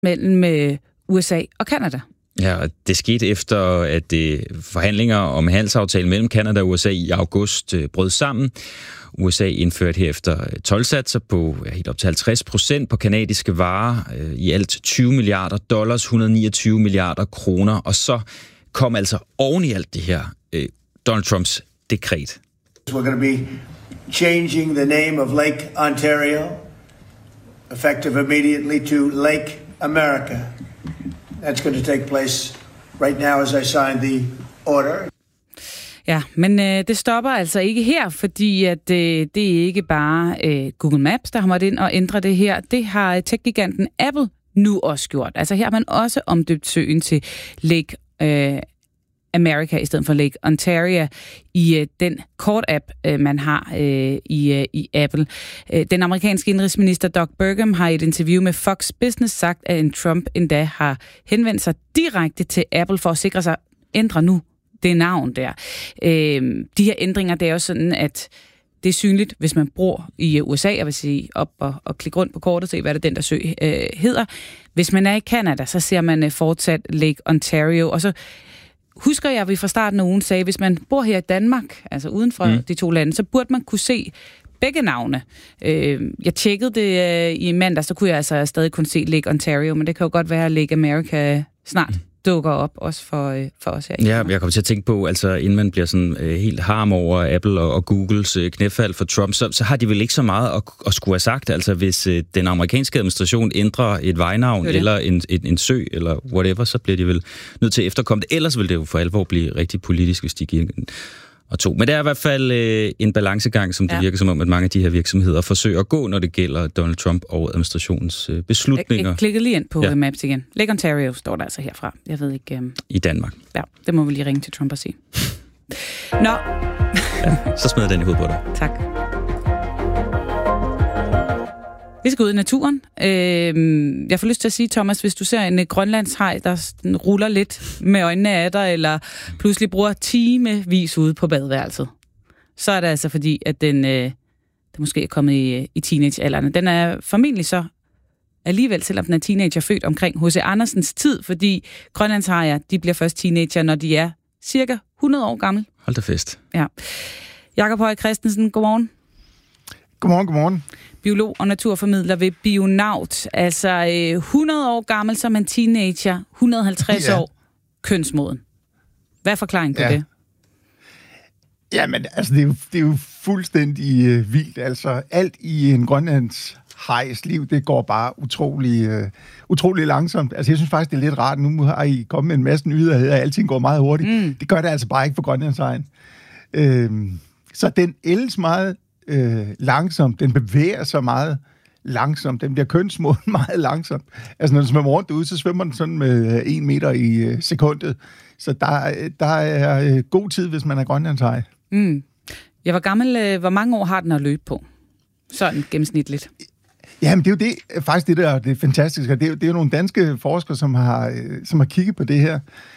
mellem USA og Canada. Ja, og det skete efter, at forhandlinger om handelsaftalen mellem Canada og USA i august brød sammen. USA indførte herefter toldsatser på helt op til 50% på kanadiske varer, i alt $20 milliarder, 129 milliarder kroner, og så kom altså oven i alt det her Donald Trumps dekret. We're going to be changing the name of Lake Ontario, effective immediately to Lake America. That's going to take place right now as I sign the order. Ja, men det stopper altså ikke her, fordi at det er ikke bare Google Maps, der har måttet ind og ændre det her. Det har tech-giganten Apple nu også gjort. Altså her har man også omdøbt søen til Lake America i stedet for Lake Ontario i den kort-app, man har i Apple. Den amerikanske indrigsminister Doug Burgum har i et interview med Fox Business sagt, at en Trump endda har henvendt sig direkte til Apple for at sikre sig, ændre nu det navn der. De her ændringer, det er jo sådan, at det er synligt, hvis man bor i USA, jeg vil sige op og klikke rundt på kortet og se, hvad det den der sø hedder. Hvis man er i Canada, så ser man fortsat Lake Ontario, og så husker jeg, at vi fra starten af ugen sagde, hvis man bor her i Danmark, altså uden for de to lande, så burde man kunne se begge navne. Jeg tjekkede det i mandag, så kunne jeg altså stadig kun se Lake Ontario, men det kan jo godt være, at Lake America snart dukker op, også for os her. Ja, jeg kommer til at tænke på, altså inden man bliver sådan helt harm over Apple og Googles knæfald for Trump, så har de vel ikke så meget at skulle have sagt. Altså hvis den amerikanske administration ændrer et vejnavn eller en sø eller whatever, så bliver de vel nødt til at efterkomme det. Ellers vil det jo for alvor blive rigtig politisk, hvis de giver og to. Men det er i hvert fald en balancegang, som det virker som om, at mange af de her virksomheder forsøger at gå, når det gælder Donald Trump og administrationens beslutninger. Jeg klikkede lige ind på Maps igen. Lake Ontario står der altså herfra. Jeg ved ikke... I Danmark. Ja, det må vi lige ringe til Trump og sige. Nå. Ja, så smider den i hovedet på dig. Tak. Vi skal ud i naturen. Jeg får lyst til at sige, Thomas, hvis du ser en grønlandshaj, der ruller lidt med øjnene af dig, eller pludselig bruger timevis ude på badeværelset, så er det altså fordi, at den måske er kommet i teenagealderen. Den er formentlig så alligevel, selvom den er teenager, født omkring H.C. Andersens tid, fordi grønlandshajer, de bliver først teenager, når de er cirka 100 år gammel. Hold da fest. Ja. Jakob Høj Christensen, godmorgen. Godmorgen. Biolog og naturformidler ved Bionaut. Altså 100 år gammel som en teenager, 150 år kønsmoden. Hvad er forklaringen på det? Jamen, altså det er jo fuldstændig vildt. Altså alt i en grønlands hajs liv, det går bare utrolig langsomt. Altså jeg synes faktisk, det er lidt rart. Nu har I kommet med en masse nyheder, og alting går meget hurtigt. Det gør det altså bare ikke for grønlandshajen. Så den ældes meget langsomt, den bevæger sig meget langsomt, den bliver kønsmoden meget langsomt. Altså når den svømmer rundt derude, så svømmer den sådan med 1 meter i sekundet. Så der er god tid, hvis man er grønlandshaj. Jeg var gammel, hvor mange år har den at løbe på? Sådan gennemsnitligt. Jamen det er jo det, faktisk det der er det fantastiske. Det er jo nogle danske forskere, som har kigget på det her.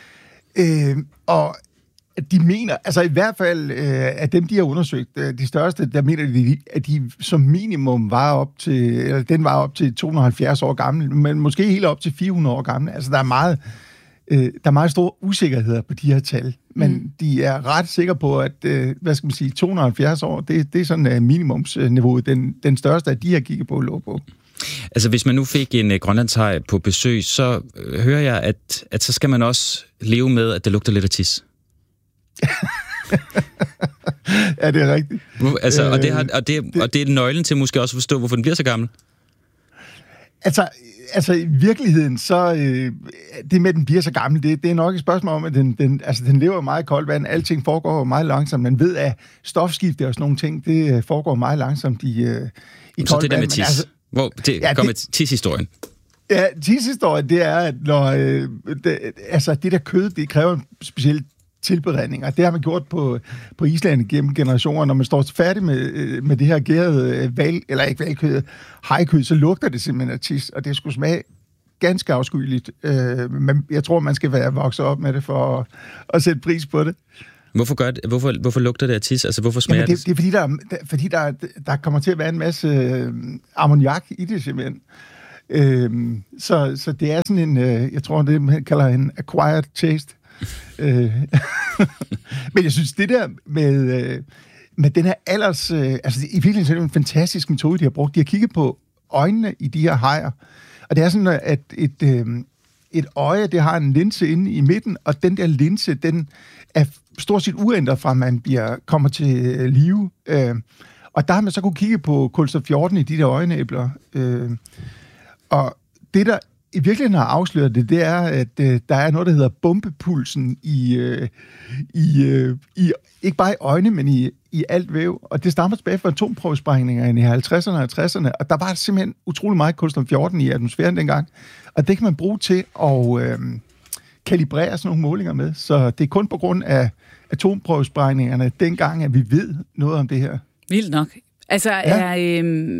Og de mener, altså i hvert fald af dem, de har undersøgt, de største, der mener de, at de som minimum var op til 270 år gammel, men måske helt op til 400 år gammel. Altså der er meget store usikkerheder på de her tal, men de er ret sikre på, at 270 år, det er sådan minimumsniveauet, den største af de her kigger på lå på. Altså hvis man nu fik en grønlandshaj på besøg, så hører jeg, at så skal man også leve med, at det lugter lidt af tis. Ja, det er rigtigt. Altså, og det er nøglen til måske også at forstå, hvorfor den bliver så gammel. Altså i virkeligheden, så det med, at den bliver så gammel, det er nok et spørgsmål om, at den lever meget koldt vand. Alting foregår meget langsomt. Man ved, at stofskifte og sådan nogle ting, det foregår meget langsomt i koldt vand. Så det der med tis. Kom med tis-historien. Ja, tis-historien, det er, at når det der kød, det kræver en speciel tilberedning, og det har man gjort på Island gennem generationer. Når man står færdig med det her gærede hajkød, så lugter det simpelthen af tis, og det skulle smage ganske afskyeligt. Men jeg tror, man skal være vokset op med det for at sætte pris på det. Hvorfor lugter det af tis? Altså, hvorfor smager det? Det er fordi, der kommer til at være en masse ammoniak i det simpelthen. Så det er sådan en, jeg tror, det man kalder en acquired taste. Men jeg synes, det der med den her alders... altså, i virkeligheden er det en fantastisk metode, de har brugt. De har kigget på øjnene i de her hajer. Og det er sådan, at et øje, det har en linse inde i midten, og den der linse, den er stort set uændret fra, man kommer til live. Og der har man så kunne kigge på kulstof-14 i de der øjenæbler. Og det, der i virkeligheden har afsløret det, det er, at der er noget, der hedder bombepulsen i ikke bare i øjne, men i alt væv. Og det stammer tilbage fra atomprøvesprængninger i 50'erne og 60'erne, og der var simpelthen utrolig meget kulstof-14 i atmosfæren dengang. Og det kan man bruge til at kalibrere sådan nogle målinger med. Så det er kun på grund af atomprøvesprængningerne dengang, at vi ved noget om det her. Vildt nok. Altså, ja.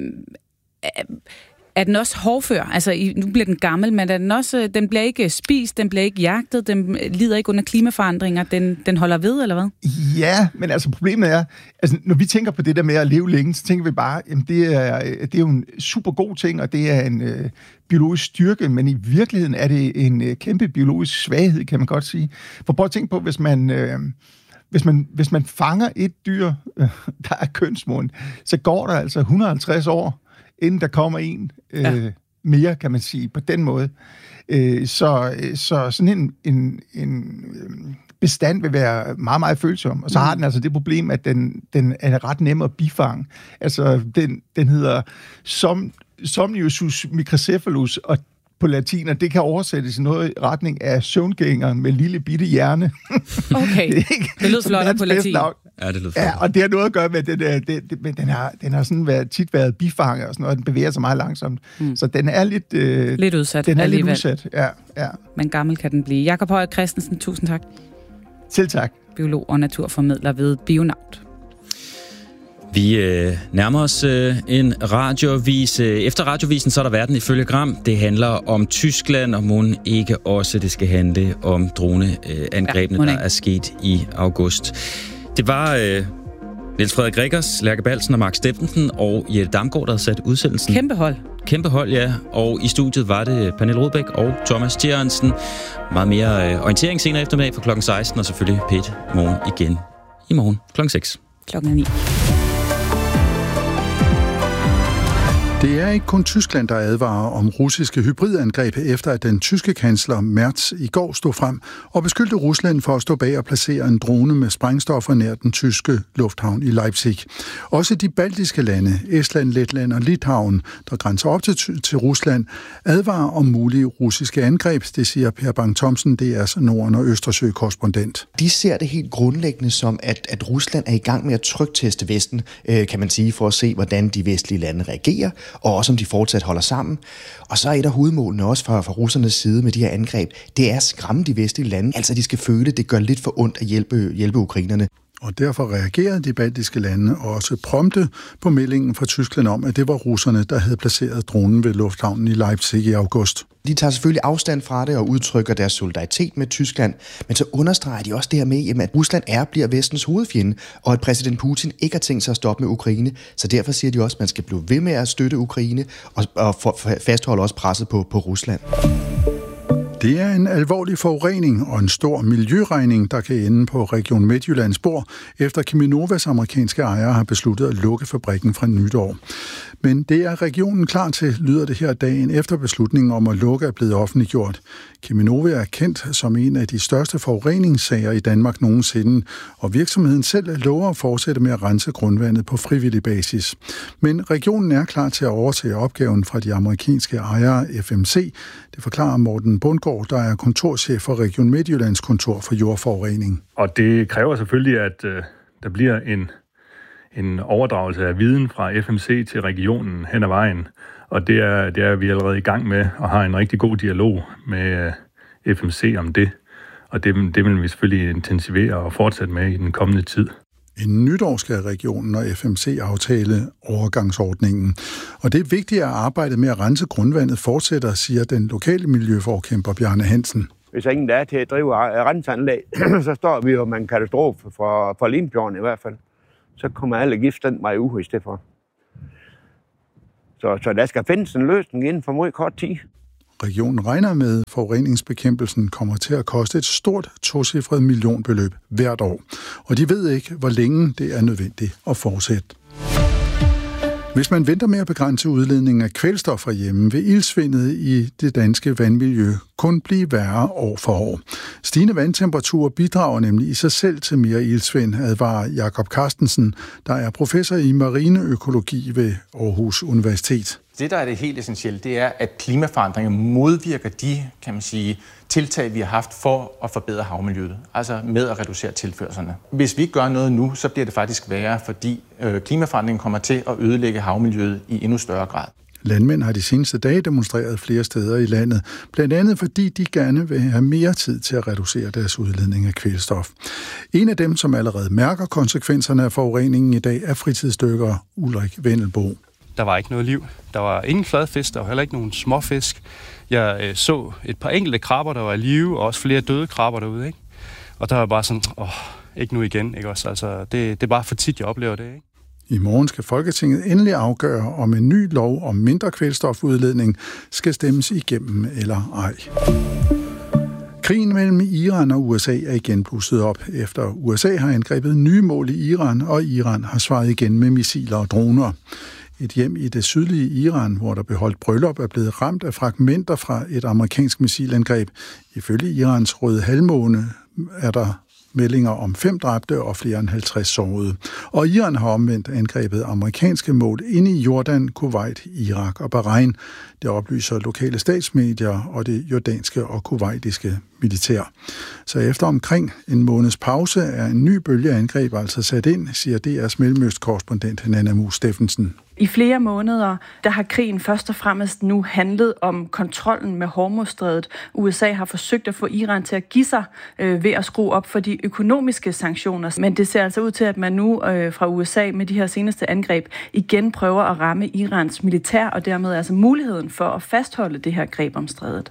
Er den også hårdfør? Altså, nu bliver den gammel, men den bliver ikke spist, den bliver ikke jagtet, den lider ikke under klimaforandringer, den holder ved, eller hvad? Ja, men altså problemet er, altså når vi tænker på det der med at leve længe, så tænker vi bare, jamen det er jo en super god ting, og det er en biologisk styrke, men i virkeligheden er det en kæmpe biologisk svaghed, kan man godt sige. For prøv at tænke på, hvis man fanger et dyr, der er kønsmoden, så går der altså 150 år, inden der kommer en mere, kan man sige, på den måde. Så sådan en bestand vil være meget, meget følsom. Og så har den altså det problem, at den er ret nem at bifange. Altså, den hedder Somniusus microcephalus, og på latin, og det kan oversættes i noget i retning af søvngænger med lille bitte hjerne. Okay, det lyder flot på latin. Ja, det lyder flot. Ja, og det har noget at gøre med, at den har sådan tit været bifanget og sådan noget, og den bevæger sig meget langsomt. Så den er lidt udsat. Den er alligevel lidt udsat, ja. Men gammel kan den blive. Jakob Højer Christensen, tusind tak. Selv tak. Biolog og naturformidler ved Bionaut. Vi nærmer os en radioavis. Efter radiovisen så er der Verden ifølge Gram. Det handler om Tyskland, og mon ikke også det skal handle om droneangrebene, der er sket i august. Det var Niels Frederik Rickers, Lærke Balsen og Mark Steffensen og Jette Damgaard, der havde sat udsendelsen. Kæmpe hold, ja. Og i studiet var det Pernille Rodbæk og Thomas Tjernsen. Meget mere orientering senere eftermiddag fra klokken 16, og selvfølgelig P1 morgen igen i morgen klokken 6. Klokken 9. Det er ikke kun Tyskland, der advarer om russiske hybridangreb, efter at den tyske kansler Merz i går stod frem og beskyldte Rusland for at stå bag og placere en drone med sprængstoffer nær den tyske lufthavn i Leipzig. Også de baltiske lande, Estland, Letland og Litauen, der grænser op til Rusland, advarer om mulige russiske angreb, det siger Per Bang-Thomsen, DR's Norden- og Østersø-korrespondent. De ser det helt grundlæggende som, at Rusland er i gang med at trykteste Vesten, kan man sige, for at se, hvordan de vestlige lande reagerer, og også om de fortsat holder sammen. Og så er et af hovedmålene også fra russernes side med de her angreb, det er at skræmme de vestlige lande. Altså, de skal føle, det gør lidt for ondt at hjælpe ukrainerne. Og derfor reagerede de baltiske lande også prompte på meldingen fra Tyskland om, at det var russerne, der havde placeret dronen ved lufthavnen i Leipzig i august. De tager selvfølgelig afstand fra det og udtrykker deres solidaritet med Tyskland, men så understreger de også det her med, at Rusland bliver vestens hovedfjende, og at præsident Putin ikke har tænkt sig at stoppe med Ukraine. Så derfor siger de også, at man skal blive ved med at støtte Ukraine og fastholde også presset på Rusland. Det er en alvorlig forurening og en stor miljøregning, der kan ende på Region Midtjyllands bord, efter Cheminovas amerikanske ejere har besluttet at lukke fabrikken fra nytår. Men det er regionen klar til, lyder det her dagen efter beslutningen om at lukke er blevet offentliggjort. Cheminova er kendt som en af de største forureningssager i Danmark nogensinde, og virksomheden selv lover at fortsætte med at rense grundvandet på frivillig basis. Men regionen er klar til at overtage opgaven fra de amerikanske ejere FMC. Det forklarer Morten Bundgaard, der er kontorchef for Region Midtjyllands kontor for jordforurening. Og det kræver selvfølgelig, at der bliver en overdragelse af viden fra FMC til regionen hen ad vejen. Og det er vi allerede i gang med, og har en rigtig god dialog med FMC om det. Og det vil vi selvfølgelig intensivere og fortsætte med i den kommende tid. Inden nytår skal regionen og FMC aftale overgangsordningen. Og det er vigtigt, at arbejdet med at rense grundvandet fortsætter, siger den lokale miljøforkæmper Bjarne Hansen. Hvis ingen der er til at drive renseanlæg, så står vi jo med en katastrofe for Limfjorden i hvert fald. Så kommer alle gift den vej ud i stedet for. Så der skal findes en løsning inden for meget kort tid. Regionen regner med, at forureningsbekæmpelsen kommer til at koste et stort tocifret millionbeløb hvert år. Og de ved ikke, hvor længe det er nødvendigt at fortsætte. Hvis man venter med at begrænse udledningen af kvælstof fra hjemme, vil ildsvindet i det danske vandmiljø kun blive værre år for år. Stigende vandtemperaturer bidrager nemlig i sig selv til mere ildsvind, advarer Jakob Carstensen, der er professor i marineøkologi ved Aarhus Universitet. Det, der er det helt essentielle, det er, at klimaforandringer modvirker de, kan man sige, tiltag, vi har haft for at forbedre havmiljøet, altså med at reducere tilførslerne. Hvis vi ikke gør noget nu, så bliver det faktisk værre, fordi klimaforandringen kommer til at ødelægge havmiljøet i endnu større grad. Landmænd har de seneste dage demonstreret flere steder i landet, blandt andet fordi de gerne vil have mere tid til at reducere deres udledning af kvælstof. En af dem, som allerede mærker konsekvenserne af forureningen i dag, er fritidsdykker Ulrik Vendelbo. Der var ikke noget liv. Der var ingen fladfisk, der var heller ikke nogen småfisk. Jeg så et par enkelte krabber, der var i live, og også flere døde krabber derude, ikke? Og der var bare sådan, ikke nu igen, ikke også? Altså, det er bare for tit, jeg oplever det, ikke? I morgen skal Folketinget endelig afgøre, om en ny lov om mindre kvælstofudledning skal stemmes igennem eller ej. Krigen mellem Iran og USA er igen blusset op, efter USA har angrebet nye mål i Iran, og Iran har svaret igen med missiler og droner. Et hjem i det sydlige Iran, hvor der blev holdt bryllup, er blevet ramt af fragmenter fra et amerikansk missilangreb. Ifølge Irans Røde Halvmåne er der meldinger om 5 dræbte og flere end 50 sårede. Og Iran har omvendt angrebet amerikanske mål inde i Jordan, Kuwait, Irak og Bahrain. Det oplyser lokale statsmedier og det jordanske og kuwaitiske militær. Så efter omkring en måneds pause er en ny bølge af angreb altså sat ind, siger DR's mellemøstkorrespondent Nana Mu Steffensen. I flere måneder, der har krigen først og fremmest nu handlet om kontrollen med Hormuzstrædet. USA har forsøgt at få Iran til at give sig ved at skrue op for de økonomiske sanktioner. Men det ser altså ud til, at man nu fra USA med de her seneste angreb igen prøver at ramme Irans militær, og dermed altså muligheden for at fastholde det her greb om strædet.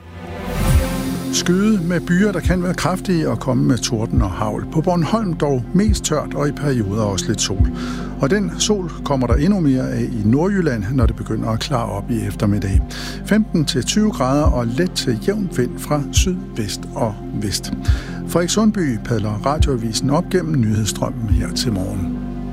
Skyde med byer, der kan være kraftige og komme med torden og hagl. På Bornholm dog mest tørt og i perioder også lidt sol. Og den sol kommer der endnu mere af i Nordjylland, når det begynder at klare op i eftermiddag. 15-20 grader og let til jævn vind fra sydvest og vest. Frederik Sundby padler radioavisen op gennem nyhedsstrømmen her til morgen.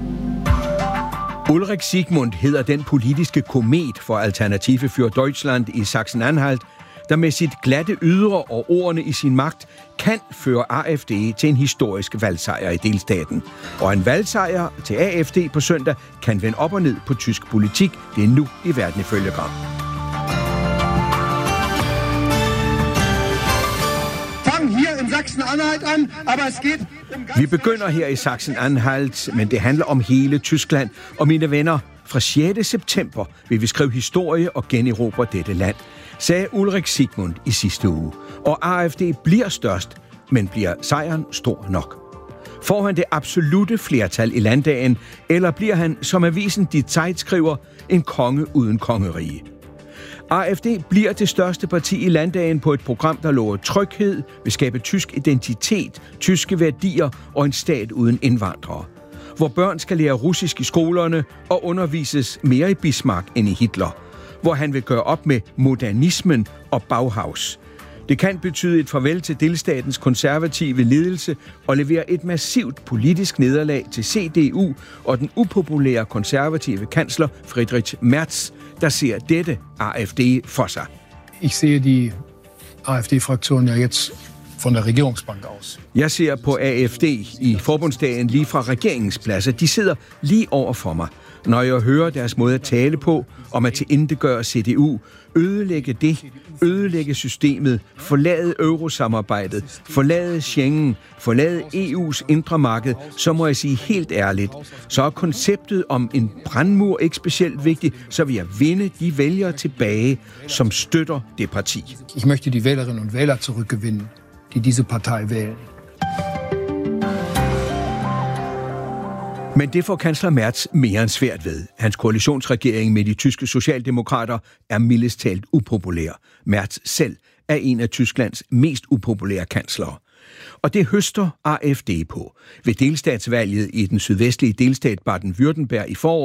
Ulrik Sigmund hedder den politiske komet for Alternative für Deutschland i Sachsen-Anhalt, der med sit glatte ydre og ordene i sin magt kan føre AfD til en historisk valgsejr i delstaten. Og en valgsejr til AfD på søndag kan vende op og ned på tysk politik. Det er nu i Verden ifølge Gram. Vi begynder her i Sachsen-Anhalt, men det handler om hele Tyskland. Og mine venner, fra 6. september vil vi skrive historie og generobre dette land, sagde Ulrik Sigmund i sidste uge. Og AfD bliver størst, men bliver sejren stor nok? Får han det absolute flertal i landdagen, eller bliver han, som avisen Die Zeit skriver, en konge uden kongerige? AfD bliver det største parti i landdagen på et program, der lover tryghed, vil skabe tysk identitet, tyske værdier og en stat uden indvandrere. Hvor børn skal lære russisk i skolerne og undervises mere i Bismarck end i Hitler. Hvor han vil gøre op med modernismen og Bauhaus. Det kan betyde et farvel til delstatens konservative ledelse og levere et massivt politisk nederlag til CDU og den upopulære konservative kansler Friedrich Merz, der ser dette AfD for sig. Ich sehe die AfD-Fraktion ja jetzt von der Regierungsbank aus. Jeg ser på AfD i forbundsdagen lige fra regeringspladser. De sidder lige over for mig. Når jeg hører deres måde at tale på, om at tilintetgøre CDU, ødelægge systemet, forlade eurosamarbejdet, forlade Schengen, forlade EU's indre marked, så må jeg sige helt ærligt, så er konceptet om en brandmur ikke specielt vigtigt, så vil jeg vinde de vælgere tilbage, som støtter det parti. Ich möchte die Wählerinnen und Wähler zurückgewinnen, die diese Partei wählen. Men det får kansler Merz mere end svært ved. Hans koalitionsregering med de tyske socialdemokrater er mildest talt upopulær. Merz selv er en af Tysklands mest upopulære kanslere. Og det høster AfD på. Ved delstatsvalget i den sydvestlige delstat Baden-Württemberg i foråret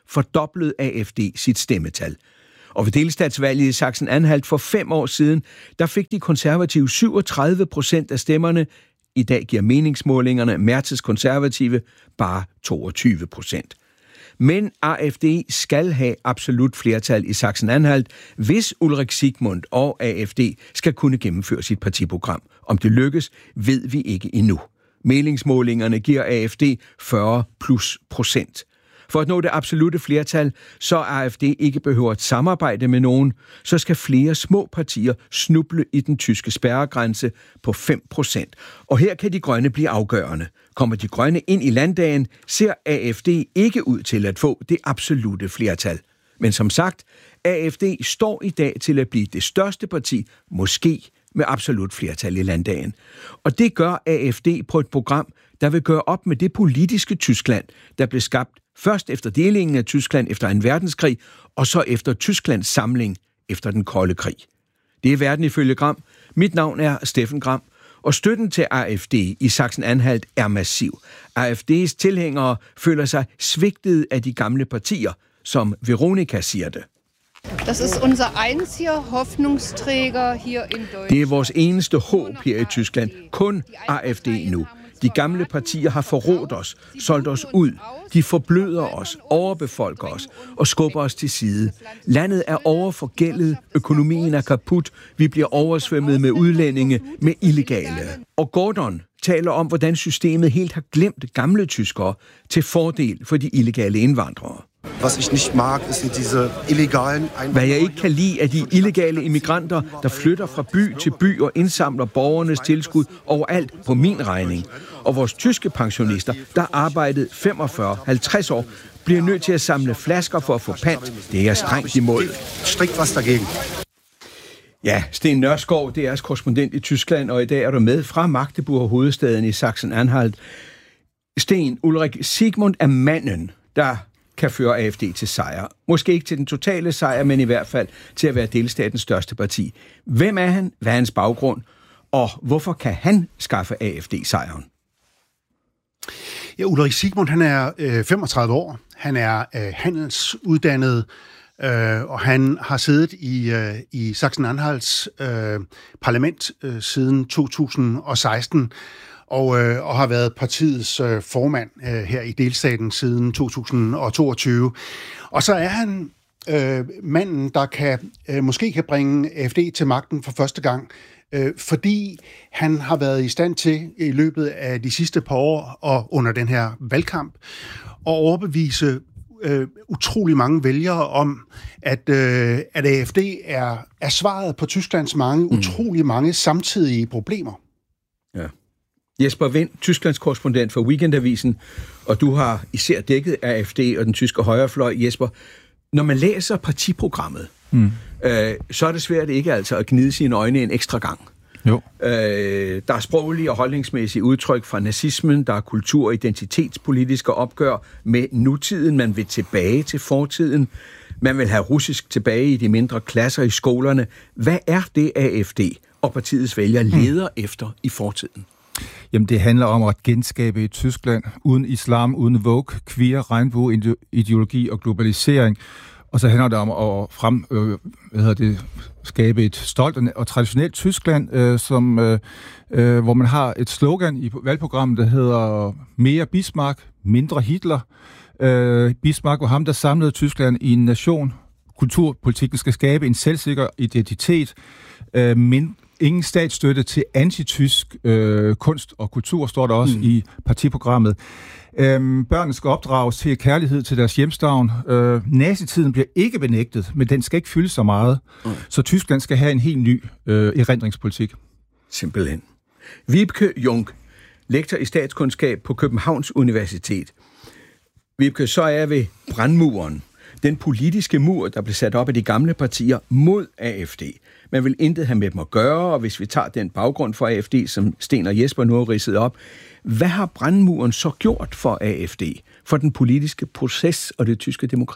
fordoblede AfD sit stemmetal. Og ved delstatsvalget i Sachsen-Anhalt for 5 år siden, der fik de konservative 37% af stemmerne. I dag giver meningsmålingerne Mertes konservative bare 22%. Men AfD skal have absolut flertal i Sachsen-Anhalt, hvis Ulrik Sigmund og AfD skal kunne gennemføre sit partiprogram. Om det lykkes, ved vi ikke endnu. Meningsmålingerne giver AfD 40+%. For at nå det absolute flertal, så AfD ikke behøver at samarbejde med nogen, så skal flere små partier snuble i den tyske spærregrænse på 5%. Og her kan de grønne blive afgørende. Kommer de grønne ind i landdagen, ser AfD ikke ud til at få det absolute flertal. Men som sagt, AfD står i dag til at blive det største parti, måske med absolut flertal i landdagen. Og det gør AfD på et program, der vil gøre op med det politiske Tyskland, der blev skabt først efter delingen af Tyskland efter 2. verdenskrig, og så efter Tysklands samling efter den kolde krig. Det er Verden ifølge Gram. Mit navn er Steffen Gram, og støtten til AfD i Sachsen-Anhalt er massiv. AfD's tilhængere føler sig svigtet af de gamle partier, som Veronika siger det. Das ist unser einziger Hoffnungsträger hier in Deutschland. Det er vores eneste håb her i Tyskland. Kun AfD nu. De gamle partier har forrådt os, solgt os ud. De forbløder os, overbefolker os og skubber os til side. Landet er overforgældet, økonomien er kaput, vi bliver oversvømmet med udlændinge, med illegale. Og Gordon taler om, hvordan systemet helt har glemt gamle tyskere til fordel for de illegale indvandrere. Hvad jeg ikke kan lide, er de illegale immigranter, der flytter fra by til by og indsamler borgernes tilskud overalt på min regning. Og vores tyske pensionister, der arbejdede 45-50 år, bliver nødt til at samle flasker for at få pant. Det er jeg strengt imod. Ja, Sten Nørskov, det er jeres korrespondent i Tyskland, og i dag er du med fra Magdeburg, hovedstaden i Sachsen-Anhalt. Sten, Ulrik Sigmund er manden, der kan føre AfD til sejr. Måske ikke til den totale sejr, men i hvert fald til at være delstatens største parti. Hvem er han? Hvad er hans baggrund? Og hvorfor kan han skaffe AfD sejren? Ja, Ulrik Sigmund, han er 35 år. Han er handelsuddannet, og han har siddet i Sachsen-Anhalts parlament siden 2016, og har været partiets formand her i delstaten siden 2022. Og så er han manden, der måske kan bringe AfD til magten for første gang, fordi han har været i stand til i løbet af de sidste par år og under den her valgkamp at overbevise utrolig mange vælgere om, at AfD er svaret på Tysklands utrolig mange samtidige problemer. Ja. Jesper Wind, Tysklands korrespondent for Weekendavisen, og du har især dækket AfD og den tyske højrefløj. Jesper, når man læser partiprogrammet, så er det svært ikke altså at gnide sine øjne en ekstra gang. Jo. Der er sproglige og holdningsmæssige udtryk fra nazismen, der er kultur- og identitetspolitiske opgør med nutiden, man vil tilbage til fortiden, man vil have russisk tilbage i de mindre klasser i skolerne. Hvad er det AfD og partiets vælgere leder efter i fortiden? Jamen, det handler om at genskabe et Tyskland uden islam, uden woke, queer, regnbueideologi og globalisering. Og så handler det om at skabe et stolt og traditionelt Tyskland, hvor man har et slogan i valgprogrammet, der hedder mere Bismarck, mindre Hitler. Bismarck var ham, der samlede Tyskland i en nation. Kulturpolitikken skal skabe en selvsikker identitet, ingen statsstøtte til antitysk kunst og kultur, står der også i partiprogrammet. Børnene skal opdrages til kærlighed til deres hjemstavn. Nazitiden bliver ikke benægtet, men den skal ikke fylde så meget. Så Tyskland skal have en helt ny erindringspolitik. Simpelthen. Vibeke Jung, lektor i statskundskab på Københavns Universitet. Vibeke, så er ved brandmuren. Den politiske mur, der blev sat op af de gamle partier mod AfD. Man vil intet have med dem at gøre, og hvis vi tager den baggrund for AfD, som Sten og Jesper nu har ridset op, hvad har brandmuren så gjort for AfD, for den politiske proces og det tyske demokrati?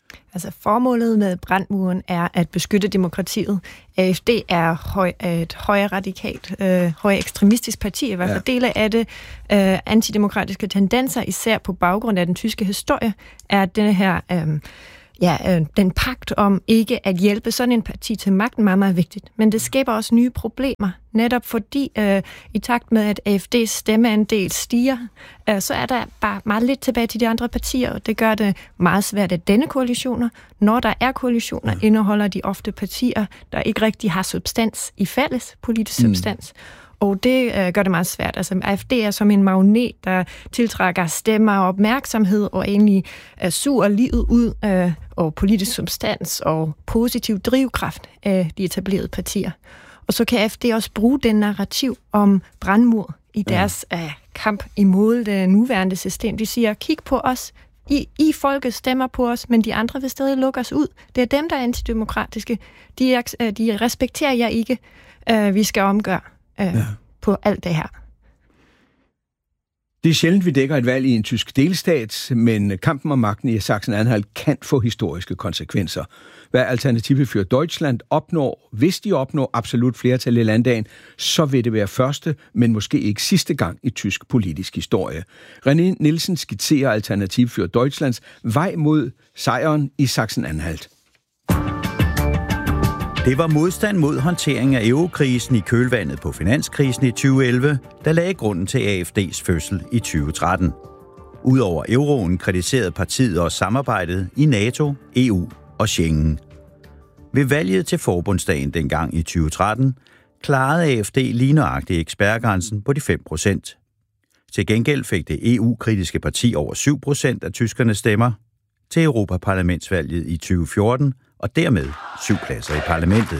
Altså formålet med brandmuren er at beskytte demokratiet. AfD er et højre ekstremistisk parti, i hvert fald dele af det. Antidemokratiske tendenser, især på baggrund af den tyske historie, er denne her den pagt om ikke at hjælpe sådan en parti til magten meget, meget vigtigt. Men det skaber også nye problemer, netop fordi i takt med, at AfD's stemmeandel stiger, så er der bare meget lidt tilbage til de andre partier, og det gør det meget svært at danne koalitioner. Når der er koalitioner, indeholder de ofte partier, der ikke rigtig har substans i fælles politisk substans. Og det gør det meget svært. Altså AfD er som en magnet, der tiltrækker stemmer og opmærksomhed, og egentlig suger livet ud og politisk substans og positiv drivkraft af de etablerede partier. Og så kan AfD også bruge den narrativ om brandmur i deres kamp imod det nuværende system. De siger, kig på os, I folket stemmer på os, men de andre vil stadig lukke os ud. Det er dem, der er antidemokratiske. De respekterer jer ikke. Vi skal omgøre på alt det her. Det er sjældent, vi dækker et valg i en tysk delstat, men kampen om magten i Sachsen-Anhalt kan få historiske konsekvenser. Hvad Alternative für Deutschland opnår, hvis de opnår absolut flertal i landdagen, så vil det være første, men måske ikke sidste gang i tysk politisk historie. René Nielsen skitserer Alternative für Deutschlands vej mod sejren i Sachsen-Anhalt. Det var modstand mod håndtering af eurokrisen i kølvandet på finanskrisen i 2011, der lagde grunden til AfD's fødsel i 2013. Udover euroen kritiserede partiet også samarbejdet i NATO, EU og Schengen. Ved valget til forbundsdagen dengang i 2013 klarede AfD lige nøjagtigt ekspertgrænsen på de 5%. Til gengæld fik det EU-kritiske parti over 7% af tyskernes stemmer til Europaparlamentsvalget i 2014, og dermed 7 pladser i parlamentet.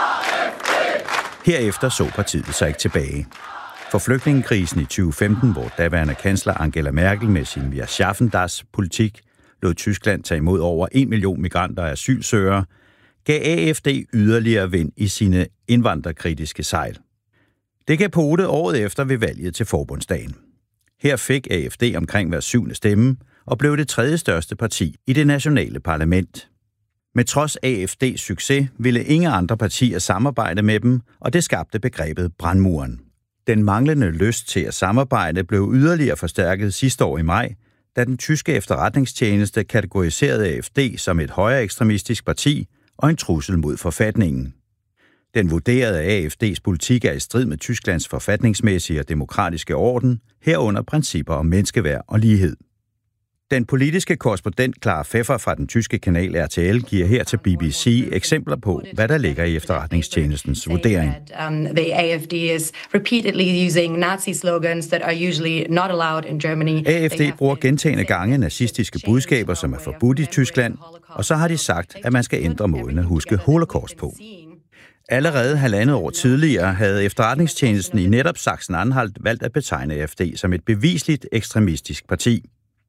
Herefter så partiet sig ikke tilbage. For flygtningekrisen i 2015, hvor daværende kansler Angela Merkel med sin Wir schaffen das politik lod Tyskland tage imod over 1 million migranter og asylsøgere, gav AfD yderligere vind i sine indvandrerkritiske sejl. Det gav pote året efter ved valget til forbundsdagen. Her fik AfD omkring hver 7. stemme og blev det 3. største parti i det nationale parlament. Med trods AfD's succes ville ingen andre partier samarbejde med dem, og det skabte begrebet brandmuren. Den manglende lyst til at samarbejde blev yderligere forstærket sidste år i maj, da den tyske efterretningstjeneste kategoriserede AfD som et højere ekstremistisk parti og en trussel mod forfatningen. Den vurderede, at AfD's politik er i strid med Tysklands forfatningsmæssige og demokratiske orden, herunder principper om menneskeværd og lighed. Den politiske korrespondent Clara Pfeffer fra den tyske kanal RTL giver her til BBC eksempler på, hvad der ligger i efterretningstjenestens vurdering. The AfD is repeatedly using Nazi slogans that are usually not allowed in Germany. AfD bruger gentagne gange nazistiske budskaber, som er forbudt i Tyskland, og så har de sagt, at man skal ændre måden at huske Holocaust på. Allerede 1,5 år tidligere havde efterretningstjenesten i netop Sachsen-Anhalt valgt at betegne AfD som et bevisligt ekstremistisk parti.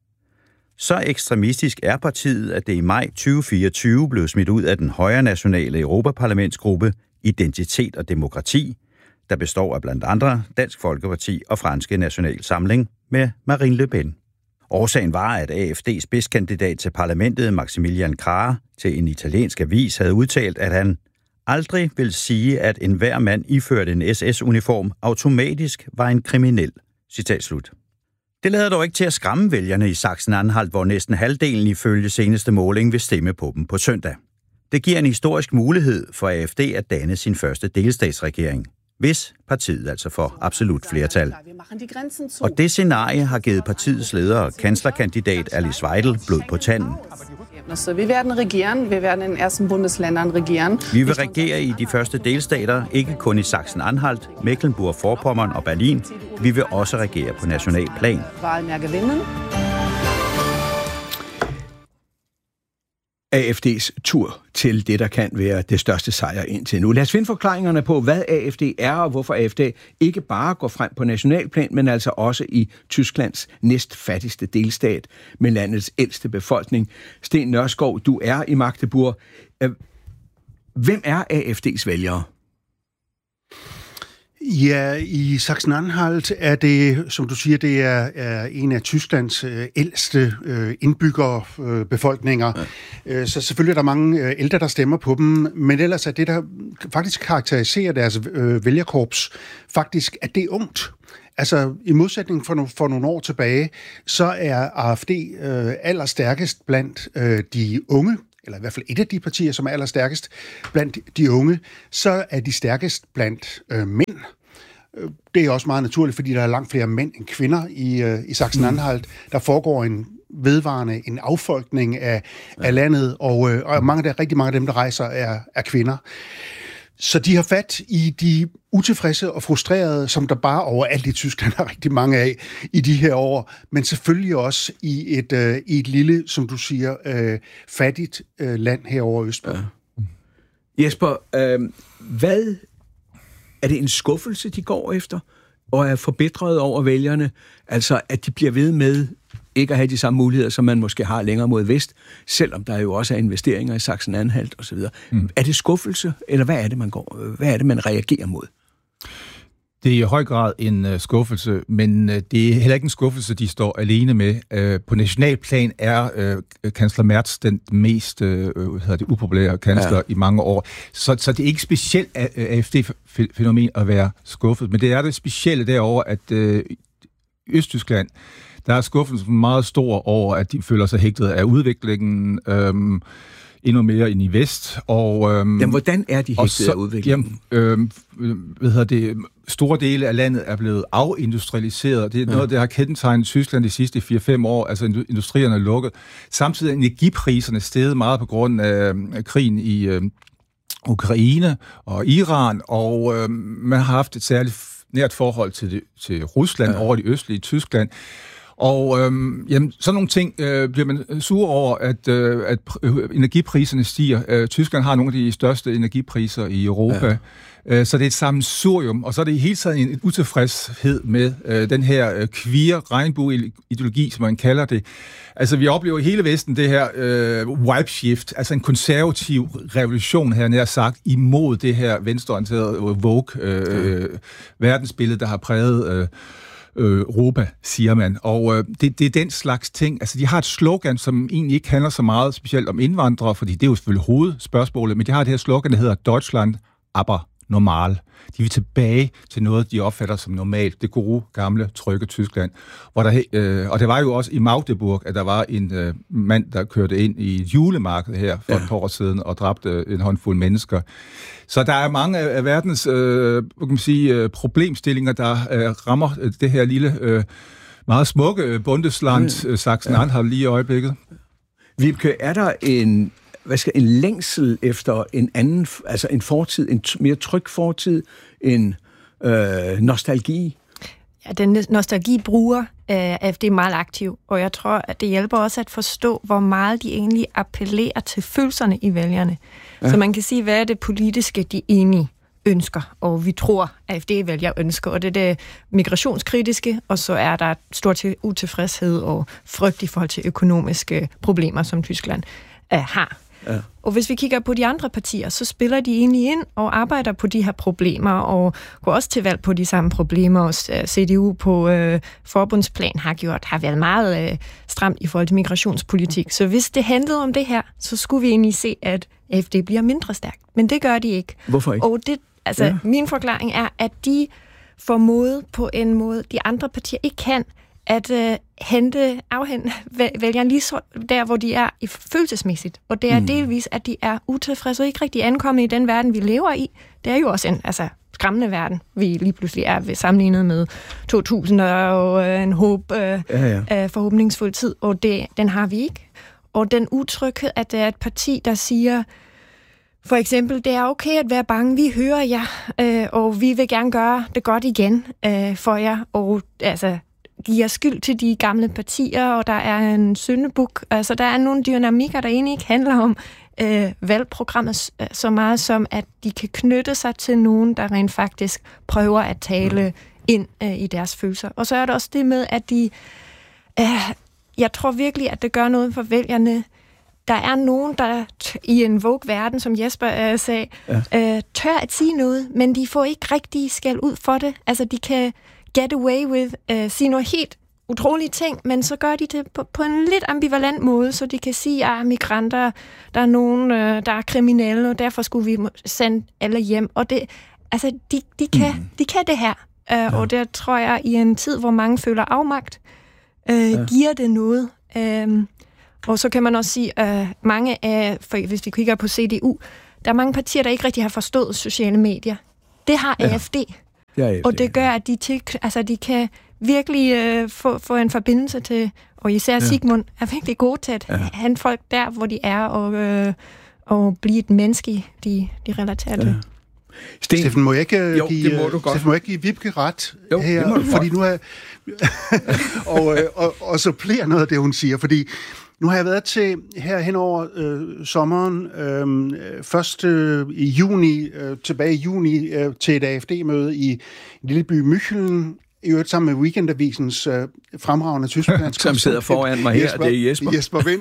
Så ekstremistisk er partiet, at det i maj 2024 blev smidt ud af den højre nationale Europaparlamentsgruppe Identitet og Demokrati, der består af blandt andre Dansk Folkeparti og Franske National Samling med Marine Le Pen. Årsagen var, at AfD's spidskandidat til parlamentet, Maximilian Krah, til en italiensk avis havde udtalt, at han aldrig vil sige, at enhver mand iført en SS-uniform automatisk var en kriminel. Citat slut. Det lader dog ikke til at skræmme vælgerne i Sachsen-Anhalt, hvor næsten halvdelen ifølge seneste måling vil stemme på dem på søndag. Det giver en historisk mulighed for AfD at danne sin første delstatsregering, hvis partiet altså får absolut flertal. Og det scenarie har givet partiets leder og kanslerkandidat Alice Weidel blod på tanden. Så vi werden regieren, vi werden in ersten Bundesländern regieren. Vi vil regere i de første delstater, ikke kun i Sachsen-Anhalt, Mecklenburg-Vorpommern og Berlin. Vi vil også regere på national plan. AfD's tur til det, der kan være det største sejr indtil nu. Lad os finde forklaringerne på, hvad AfD er, og hvorfor AfD ikke bare går frem på nationalplan, men altså også i Tysklands næstfattigste delstat med landets ældste befolkning. Sten Nørskov, du er i Magdeburg. Hvem er AfD's vælgere? Ja, i Sachsen-Anhalt er det, som du siger, det er en af Tysklands ældste indbyggerbefolkninger. Ja. Så selvfølgelig er der mange ældre, der stemmer på dem, men ellers er det, der faktisk karakteriserer deres vælgerkorps, faktisk, at det er ungt. Altså, i modsætning for nogle år tilbage, så er AfD allerstærkest blandt de unge, eller i hvert fald et af de partier, som er allerstærkest blandt de unge, så er de stærkest blandt mænd. Det er også meget naturligt, fordi der er langt flere mænd end kvinder i Sachsen-Anhalt. Der foregår en affolkning af landet, og rigtig mange af dem, der rejser, er kvinder. Så de har fat i de utilfredse og frustrerede, som der bare overalt i Tyskland er rigtig mange af i de her år, men selvfølgelig også i et lille, som du siger, fattigt land herovre østpå. Ja. Jesper, hvad er det en skuffelse, de går efter, og er forbitret over vælgerne? Altså, at de bliver ved med ikke at have de samme muligheder, som man måske har længere mod vest, selvom der jo også er investeringer i Sachsen-Anhalt osv. Er det skuffelse, eller hvad er det, man reagerer mod? Det er i høj grad en skuffelse, men det er heller ikke en skuffelse, de står alene med. På nationalplan er kansler Merz den mest upopulære kansler i mange år. Så det er ikke specielt AfD-fænomen at være skuffet, men det er det specielle derovre, at Østtyskland, der er skuffelsen meget stor over, at de føler sig hægtet af udviklingen endnu mere end i vest. Jamen, hvordan er de hægtet af udviklingen? Store dele af landet er blevet afindustrialiseret. Det er noget, der har kendetegnet Tyskland de sidste 4-5 år. Altså, industrierne er lukket. Samtidig er energipriserne steget meget på grund af krigen i Ukraine og Iran, og man har haft et særligt nært forhold til Rusland over det østlige Tyskland. Og sådan nogle ting bliver man sur over, at energipriserne stiger. Tyskland har nogle af de største energipriser i Europa. Så det er et sammensurium, og så er det i hele tiden en utilfredshed med den her queer regnbue-ideologi, som man kalder det. Altså, vi oplever i hele Vesten det her wipe shift, altså en konservativ revolution, her nær sagt, imod det her venstreorienterede woke verdensbillede, der har præget Europa, siger man. Og det er den slags ting. Altså, de har et slogan, som egentlig ikke handler så meget specielt om indvandrere, fordi det er jo selvfølgelig hovedspørgsmålet, men de har det her slogan, der hedder Deutschland, aber normal. De vil tilbage til noget, de opfatter som normalt. Det gode, gamle, trygge Tyskland. Og det var jo også i Magdeburg, at der var en mand, der kørte ind i et julemarked her for et par år siden og dræbte en håndfuld mennesker. Så der er mange af verdens problemstillinger, der rammer det her lille, meget smukke Bundesland, Sachsen-Anhalt lige i øjeblikket. Vibeke, er der en længsel efter en anden, altså en fortid, en mere tryg fortid, en nostalgi? Ja, den nostalgi bruger AfD meget aktiv, og jeg tror, at det hjælper også at forstå, hvor meget de egentlig appellerer til følelserne i vælgerne. Ja. Så man kan sige, hvad er det politiske, de egentlig ønsker, og vi tror, at AfD-vælger ønsker, og det er det migrationskritiske, og så er der stor utilfredshed og frygt i forhold til økonomiske problemer, som Tyskland har. Ja. Og hvis vi kigger på de andre partier, så spiller de egentlig ind og arbejder på de her problemer, og går også til valg på de samme problemer. Og CDU på forbundsplan har været meget stramt i forhold til migrationspolitik. Så hvis det handlede om det her, så skulle vi egentlig se, at AfD bliver mindre stærkt. Men det gør de ikke. Hvorfor ikke? Og min forklaring er, at de formået på en måde, de andre partier ikke kan, at afhente vælgerne lige så der, hvor de er i følelsesmæssigt. Og det er delvis, at de er utilfredse og ikke rigtig ankommet i den verden, vi lever i. Det er jo også en skræmmende verden, vi lige pludselig er ved sammenlignet med 2000 og en forhåbningsfuld tid, og den har vi ikke. Og den utryghed, at det er et parti, der siger, for eksempel, det er okay at være bange, vi hører jer, og vi vil gerne gøre det godt igen for jer, og giver skyld til de gamle partier, og der er en syndebuk. Altså, der er nogle dynamikker, der egentlig ikke handler om valgprogrammet så meget som, at de kan knytte sig til nogen, der rent faktisk prøver at tale ind i deres følelser. Og så er der også det med, at de... jeg tror virkelig, at det gør noget for vælgerne, der er nogen, der i en Vogue-verden, som Jesper sagde, tør at sige noget, men de får ikke rigtig skæld ud for det. Altså, de kan get away with sige noget helt utrolige ting, men så gør de det på en lidt ambivalent måde, så de kan sige, at migranter, der er nogen, der er kriminelle, og derfor skulle vi sende alle hjem. Og det, altså, de kan det her. Og der tror jeg, i en tid, hvor mange føler afmagt, giver det noget. Og så kan man også sige, mange af, hvis vi kigger på CDU, der er mange partier, der ikke rigtig har forstået sociale medier. Det har AFD. Og det gør, at de kan virkelig få en forbindelse til, og især Sigmund er virkelig god til at have folk der, hvor de er, og blive et menneske, de relaterer til. Steffen, må jeg ikke give Vibeke ret her? Fordi nu er og supplere noget af det, hun siger, fordi nu har jeg været til her hen over sommeren, først i juni, tilbage i juni, til et AFD-møde i en lille by München, i øvrigt sammen med Weekendavisens fremragende tysklandsk som sidder foran mig her, det er Jesper. Jesper Vind.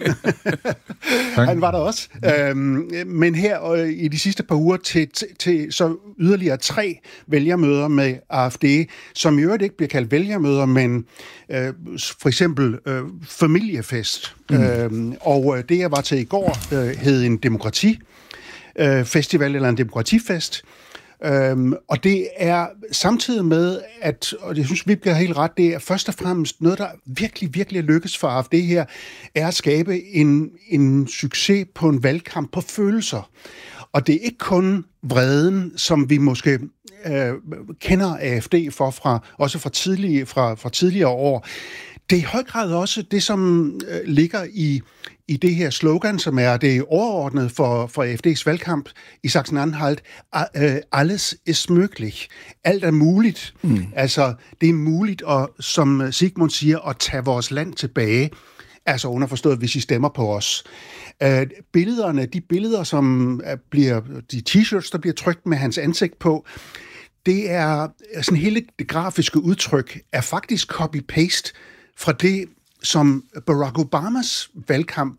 Han var der også. Men her i de sidste par uger til så yderligere 3 vælgermøder med AfD, som i øvrigt ikke bliver kaldt vælgermøder, men for eksempel familiefest. Og det, jeg var til i går, hed en demokratifestival eller en demokratifest. Og det er samtidig med, og jeg synes, vi bliver helt ret, det er først og fremmest noget, der virkelig, virkelig lykkes for AfD her, er at skabe en succes på en valgkamp på følelser. Og det er ikke kun vreden, som vi måske kender AfD også fra tidligere år. Det er i høj grad også det, som ligger i det her slogan, som er det overordnede for AfD's valgkamp i Sachsen-Anhalt. Alles ist möglich. Alt er muligt. Altså, det er muligt, som Sigmund siger, at tage vores land tilbage. Altså underforstået, hvis I stemmer på os. De billeder, som bliver, de t-shirts, der bliver trykt med hans ansigt på, det er sådan hele det grafiske udtryk, er faktisk copy-paste fra det, som Barack Obamas valgkamp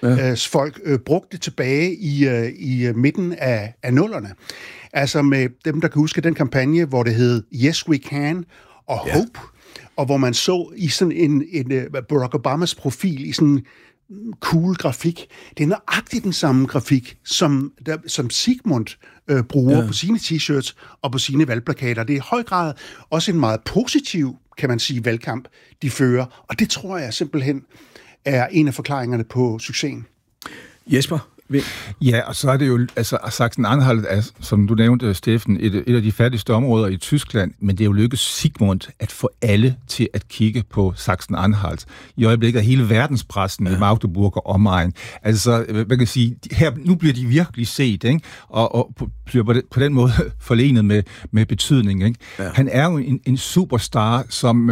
folk brugte tilbage i midten af 00'erne. Altså med dem, der kan huske den kampagne, hvor det hed Yes We Can og Hope, og hvor man så i sådan en Barack Obamas profil i sådan cool grafik. Det er nøjagtigt den samme grafik, som Sigmund bruger på sine t-shirts og på sine valgplakater. Det er i høj grad også en meget positiv, kan man sige, valgkamp, de fører. Og det tror jeg simpelthen er en af forklaringerne på succesen. Jesper? Ja, og så er det jo, altså Sachsen-Anhalt er, som du nævnte, Steffen, et af de fattigste områder i Tyskland, men det er jo lykkedes Sigmund at få alle til at kigge på Sachsen-Anhalt. I øjeblikket er hele verdenspressen i Magdeburg og omegn. Altså, man kan sige, her, nu bliver de virkelig set, ikke? Og bliver på den måde forlenet med betydning, ikke? Ja. Han er jo en superstar, som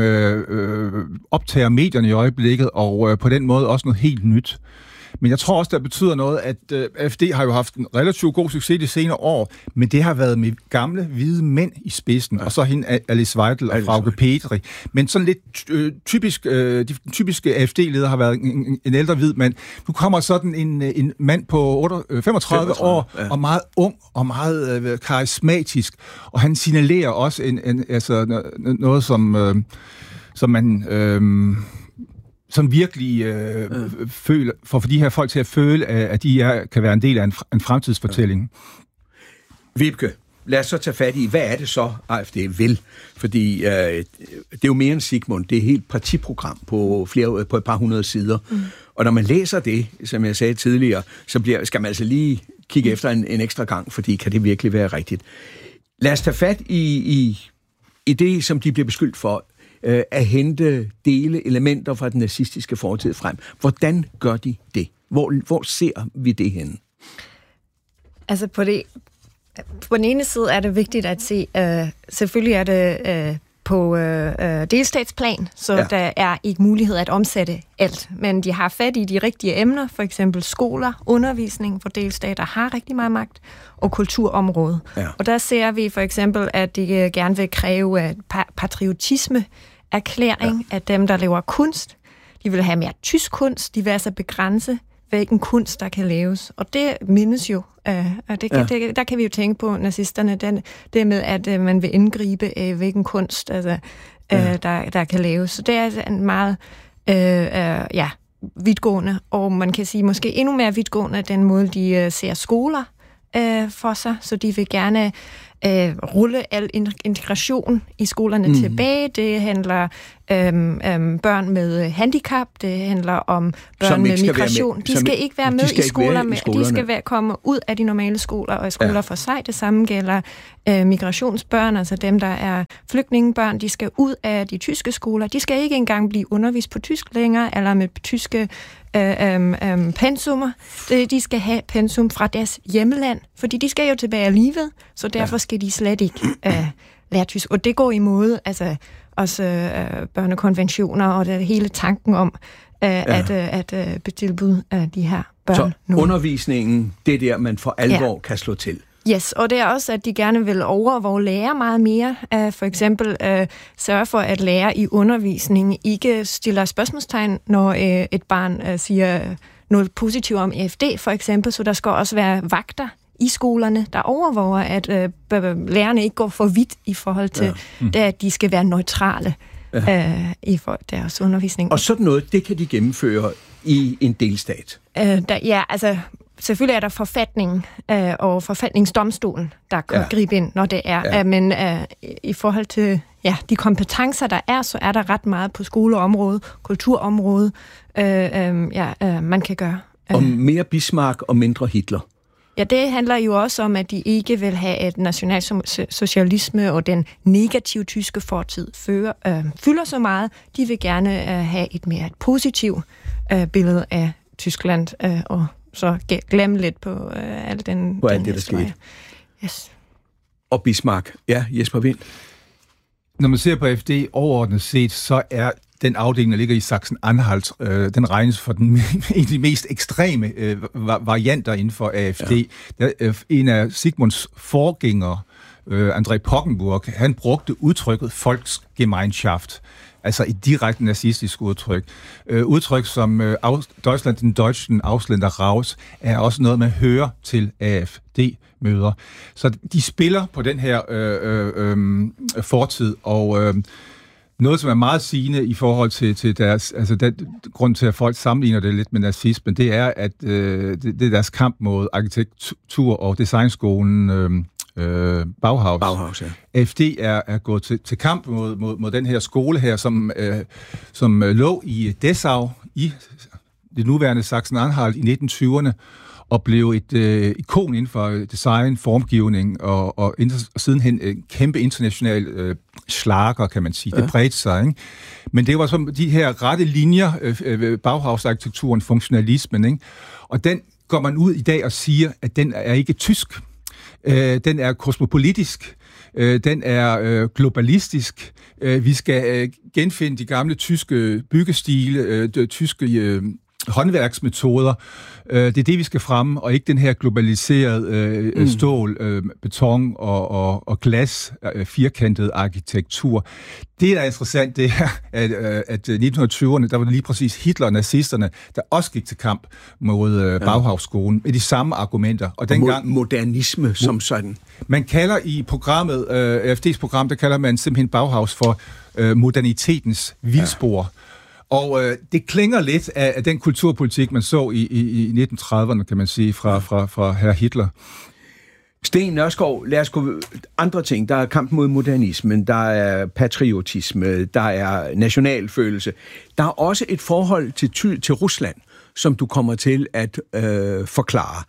optager medierne i øjeblikket, og på den måde også noget helt nyt. Men jeg tror også, der betyder noget, at AfD har jo haft en relativt god succes de senere år, men det har været med gamle, hvide mænd i spidsen, og så hende Alice Weidel og Frauke Petri. Men sådan lidt typisk, de typiske AfD-ledere har været en ældre hvid mand. Nu kommer sådan en mand på 35 år, og meget ung og meget karismatisk, og han signalerer også altså noget, som man... som virkelig føler, for de her folk til at føle, at de kan være en del af en fremtidsfortælling. Vibke, lad os så tage fat i, hvad er det så, AfD vil? Fordi det er jo mere end Sigmund. Det er et helt partiprogram på et par hundrede sider. Og når man læser det, som jeg sagde tidligere, så skal man altså lige kigge efter en ekstra gang, fordi kan det virkelig være rigtigt? Lad os tage fat i det, som de bliver beskyldt for, at hente elementer fra den nazistiske fortid frem. Hvordan gør de det? Hvor ser vi det henne? Altså på den ene side er det vigtigt at se, selvfølgelig er det på delstatsplan, så der er ikke mulighed at omsætte alt. Men de har fat i de rigtige emner, for eksempel skoler, undervisning, for delstater har rigtig meget magt, og kulturområdet. Ja. Og der ser vi for eksempel, at de gerne vil kræve patriotisme-erklæring af dem, der laver kunst. De vil have mere tysk kunst, de vil altså begrænse hvilken kunst, der kan laves. Og det mindes jo. Der kan vi jo tænke på nazisterne, det med, at man vil indgribe hvilken kunst, der kan laves. Så det er altså en meget vidtgående, og man kan sige måske endnu mere vidtgående, den måde, de ser skoler for sig. Så de vil gerne rulle al integration i skolerne tilbage. Det handler børn med handicap, det handler om børn med migration. De skal ikke være med i skolerne. De skal komme ud af de normale skoler og skoler for sig. Det samme gælder migrationsbørn, altså dem, der er flygtningebørn. De skal ud af de tyske skoler. De skal ikke engang blive undervist på tysk længere, eller med tyske pensummer. De skal have pensum fra deres hjemland, fordi de skal jo tilbage alligevel, så derfor skal de slet ikke lære tysk. Og det går imod også børnekonventioner og det hele tanken om at tilbyde de her børn. Så undervisningen, det er der, man for alvor kan slå til. Yes, og det er også, at de gerne vil overvåge lærer meget mere. For eksempel sørge for, at lærer i undervisningen ikke stiller spørgsmålstegn, når et barn siger noget positivt om AfD, for eksempel. Så der skal også være vagter i skolerne, der overvåger, at lærerne ikke går for vidt i forhold til, at de skal være neutrale i forhold til deres undervisning. Og sådan noget, det kan de gennemføre i en delstat? Selvfølgelig er der forfatningen og forfatningsdomstolen, der kan gribe ind, når det er. Men i forhold til de kompetencer, der er, så er der ret meget på skoleområdet, kulturområdet, man kan gøre. Og mere Bismarck og mindre Hitler? Ja, det handler jo også om, at de ikke vil have et nationalsocialisme og den negative tyske fortid fylder så meget. De vil gerne have et mere positivt billede af Tyskland og så glemme lidt på alt den alt det, der skete. Yes. Og Bismarck. Ja, Jesper Wind. Når man ser på AfD overordnet set, så er den afdeling, der ligger i Sachsen-Anhalt, den regnes for en af de mest ekstreme varianter inden for AfD. Ja. En af Sigmunds forgængere, André Poggenburg, han brugte udtrykket Volksgemeinschaft, altså et direkte nazistisk udtryk. Udtryk som Deutschland, den Deutschen Ausländer raus, er også noget, man hører til AfD-møder. Så de spiller på den her fortid, og noget, som er meget sigende i forhold til deres, altså den grund til, at folk sammenligner det lidt med nazismen, det er, at det er deres kamp mod arkitektur- og designskolen Bauhaus. AfD er gået til kamp mod den her skole her, som lå i Dessau, i det nuværende Sachsen-Anhalt i 1920'erne, og blev et ikon inden for design, formgivning, og sidenhen en kæmpe international slager, kan man sige. Det bredte sig, ikke? Men det var som de her rette linjer, Bauhaus-arkitekturen, funktionalismen, ikke? Og den går man ud i dag og siger, at den er ikke tysk. Den er kosmopolitisk. Den er globalistisk. Vi skal genfinde de gamle tyske byggestile, tyske håndværksmetoder. Det er det, vi skal fremme, og ikke den her globaliserede stål, beton og glas, firkantet arkitektur. Det, der er interessant, det er, at 1920'erne, der var det lige præcis Hitler og nazisterne, der også gik til kamp mod Bauhaus-skolen med de samme argumenter. Og dengang modernisme som sådan. Man kalder i programmet, AfD's program, der kalder man simpelthen Bauhaus for modernitetens vildspor. Og det klinger lidt af den kulturpolitik, man så i 1930'erne, kan man sige, fra herr Hitler. Sten Nørskov, lad os gå andre ting. Der er kamp mod modernismen, der er patriotisme, der er nationalfølelse. Der er også et forhold til Rusland, som du kommer til at forklare.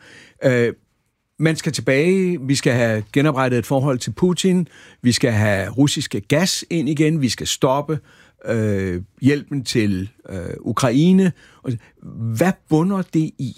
Man skal tilbage, vi skal have genoprettet et forhold til Putin, vi skal have russiske gas ind igen, vi skal stoppe hjælpen til Ukraine. Hvad bunder det i?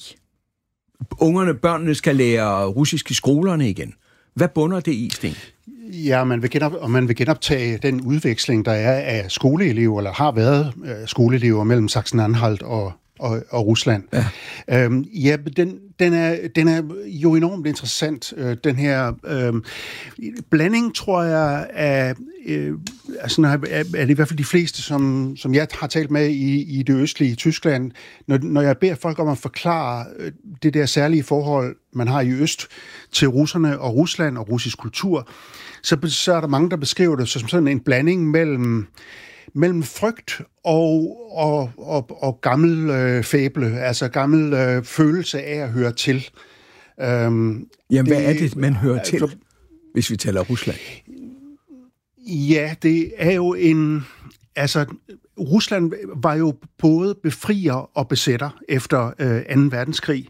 Børnene skal lære russisk i skolerne igen. Hvad bunder det i, Sten? Ja, man vil genoptage den udveksling, der er af skoleelever, eller har været skoleelever mellem Sachsen-Anhalt og Rusland. Ja. Den er jo enormt interessant. Den her blanding, tror jeg, er det i hvert fald de fleste, som jeg har talt med i det østlige Tyskland. Når jeg beder folk om at forklare det der særlige forhold, man har i øst til russerne og Rusland og russisk kultur, så er der mange, der beskriver det som sådan en blanding mellem frygt og gammel fæble, altså gammel følelse af at høre til. Jamen, hvad er det, man hører til, hvis vi taler Rusland? Ja, det er jo Rusland var jo både befrier og besætter efter 2. verdenskrig.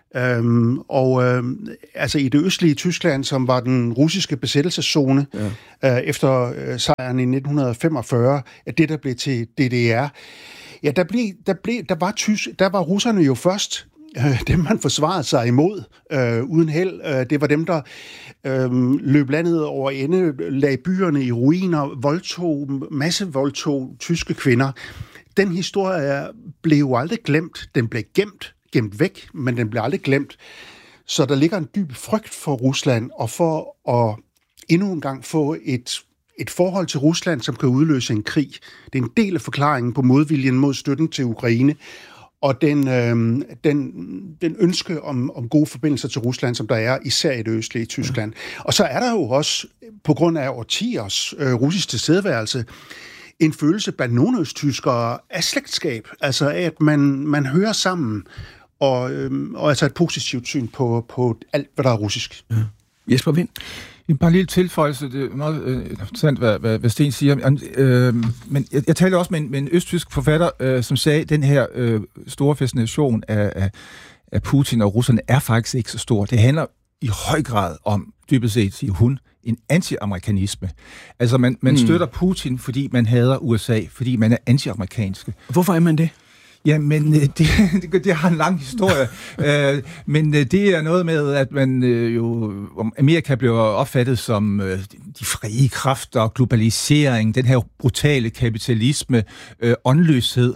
I det østlige Tyskland, som var den russiske besættelseszone efter sejren i 1945, at det der blev til DDR, ja, der var russerne jo først dem, man forsvarede sig imod uden held. Det var dem, der løb landet over ende, lagde byerne i ruiner, massevoldtog tyske kvinder. Den historie blev jo aldrig glemt. Den blev gemt væk, men den blev aldrig glemt. Så der ligger en dyb frygt for Rusland, og for at endnu en gang få et forhold til Rusland, som kan udløse en krig. Det er en del af forklaringen på modviljen mod støtten til Ukraine, og den ønske om gode forbindelser til Rusland, som der er især i det østlige Tyskland. Og så er der jo også, på grund af årtiers russisk tilstedeværelse, en følelse blandt nogle østtyskere af slægtskab, altså af, at man hører sammen, og altså et positivt syn på alt, hvad der er russisk. Ja. Jesper Wind? Bare en lille tilføjelse, det er meget interessant, hvad Sten siger. Men jeg talte også med en østtysk forfatter, som sagde, at den her store fascination af Putin og russerne er faktisk ikke så stor. Det handler i høj grad om, dybest set, siger hun, en anti-amerikanisme. Altså, man støtter Putin, fordi man hader USA, fordi man er anti-amerikanske. Hvorfor er man det? Ja, men det har en lang historie. Men det er noget med, at man Amerika bliver opfattet som de frie kræfter, globalisering, den her brutale kapitalisme, åndløshed.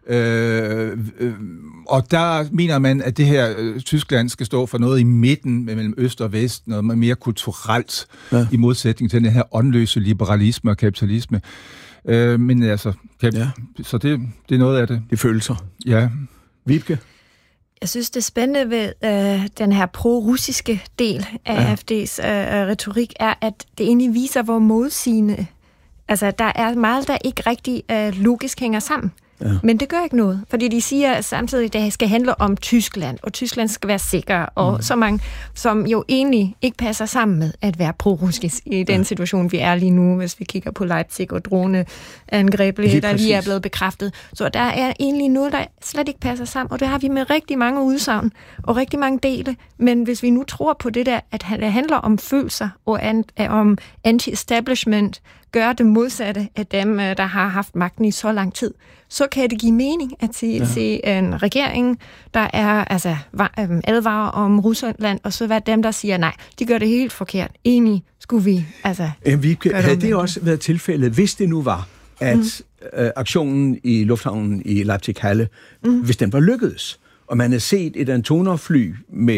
Og der mener man, at det her Tyskland skal stå for noget i midten mellem øst og vest, noget mere kulturelt, i modsætning til den her åndløse liberalisme og kapitalisme. Men altså, så det er noget af det. Det følelser. Ja. Vibke? Jeg synes, det spændende ved den her pro-russiske del af AfD's retorik er, at det egentlig viser, hvor modsigende. Altså, der er meget, der ikke rigtig logisk hænger sammen. Ja. Men det gør ikke noget, fordi de siger samtidig, at det skal handle om Tyskland, og Tyskland skal være sikker, og så mange, som jo egentlig ikke passer sammen med at være pro-russisk i den situation, vi er lige nu, hvis vi kigger på Leipzig og droneangreb, der lige er blevet bekræftet. Så der er egentlig noget, der slet ikke passer sammen, og det har vi med rigtig mange udsagn og rigtig mange dele. Men hvis vi nu tror på det der, at det handler om følelser og om anti-establishment, gør det modsatte af dem, der har haft magten i så lang tid, så kan det give mening at se en regering, der er advarer om Rusland, og så være dem, der siger nej. De gør det helt forkert. Egentlig skulle vi Vibke, havde det også været tilfældet, hvis det nu var, at aktionen i lufthavnen i Leipzig-Halle, hvis den var lykkedes, og man havde set et Antonov-fly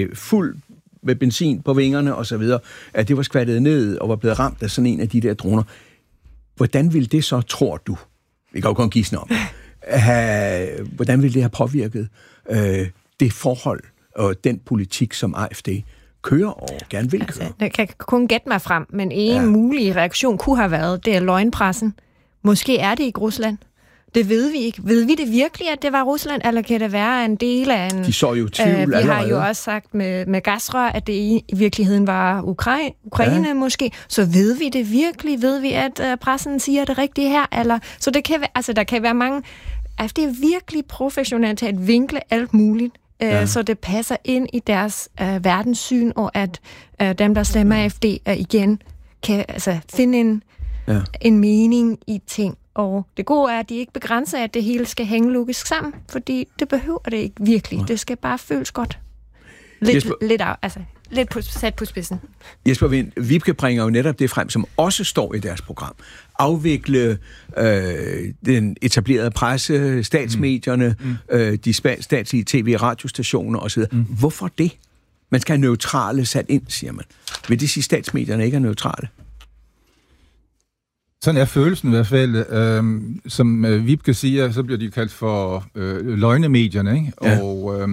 med benzin på vingerne og så videre, at det var skvattet ned og var blevet ramt af sådan en af de der droner. Hvordan ville det så, tror du, vi kan jo kun gisne om, hvordan ville det have påvirket det forhold og den politik, som AfD kører og gerne vil køre? Jeg kan kun gætte mig frem, men en mulig reaktion kunne have været, det er løgnpressen. Måske er det ikke Rusland. Det ved vi ikke. Ved vi det virkelig, at det var Rusland, eller kan det være en del af en... De så jo tvivl allerede. Vi har jo også sagt med gasrør, at det i virkeligheden var Ukraine måske. Så ved vi det virkelig? Ved vi, at pressen siger det rigtige her? Eller? Så det kan være, der kan være mange... Det er virkelig professionelt til at vinkle alt muligt, så det passer ind i deres verdenssyn, og at dem, der stemmer AfD, igen kan finde en mening i ting. Og det gode er, at de ikke begrænser, at det hele skal hænge logisk sammen, fordi det behøver det ikke virkelig. Det skal bare føles godt. sat på spidsen. Jesper Wind, Vibke bringer jo netop det frem, som også står i deres program. Afvikle den etablerede presse, statsmedierne, de statslige tv- og radiostationer osv. Hvorfor det? Man skal have neutrale sat ind, siger man. Vil det sige, at statsmedierne ikke er neutrale? Sådan er følelsen i hvert fald. Som Vibke siger, så bliver de kaldt for løgnemedierne, ikke? Ja. Og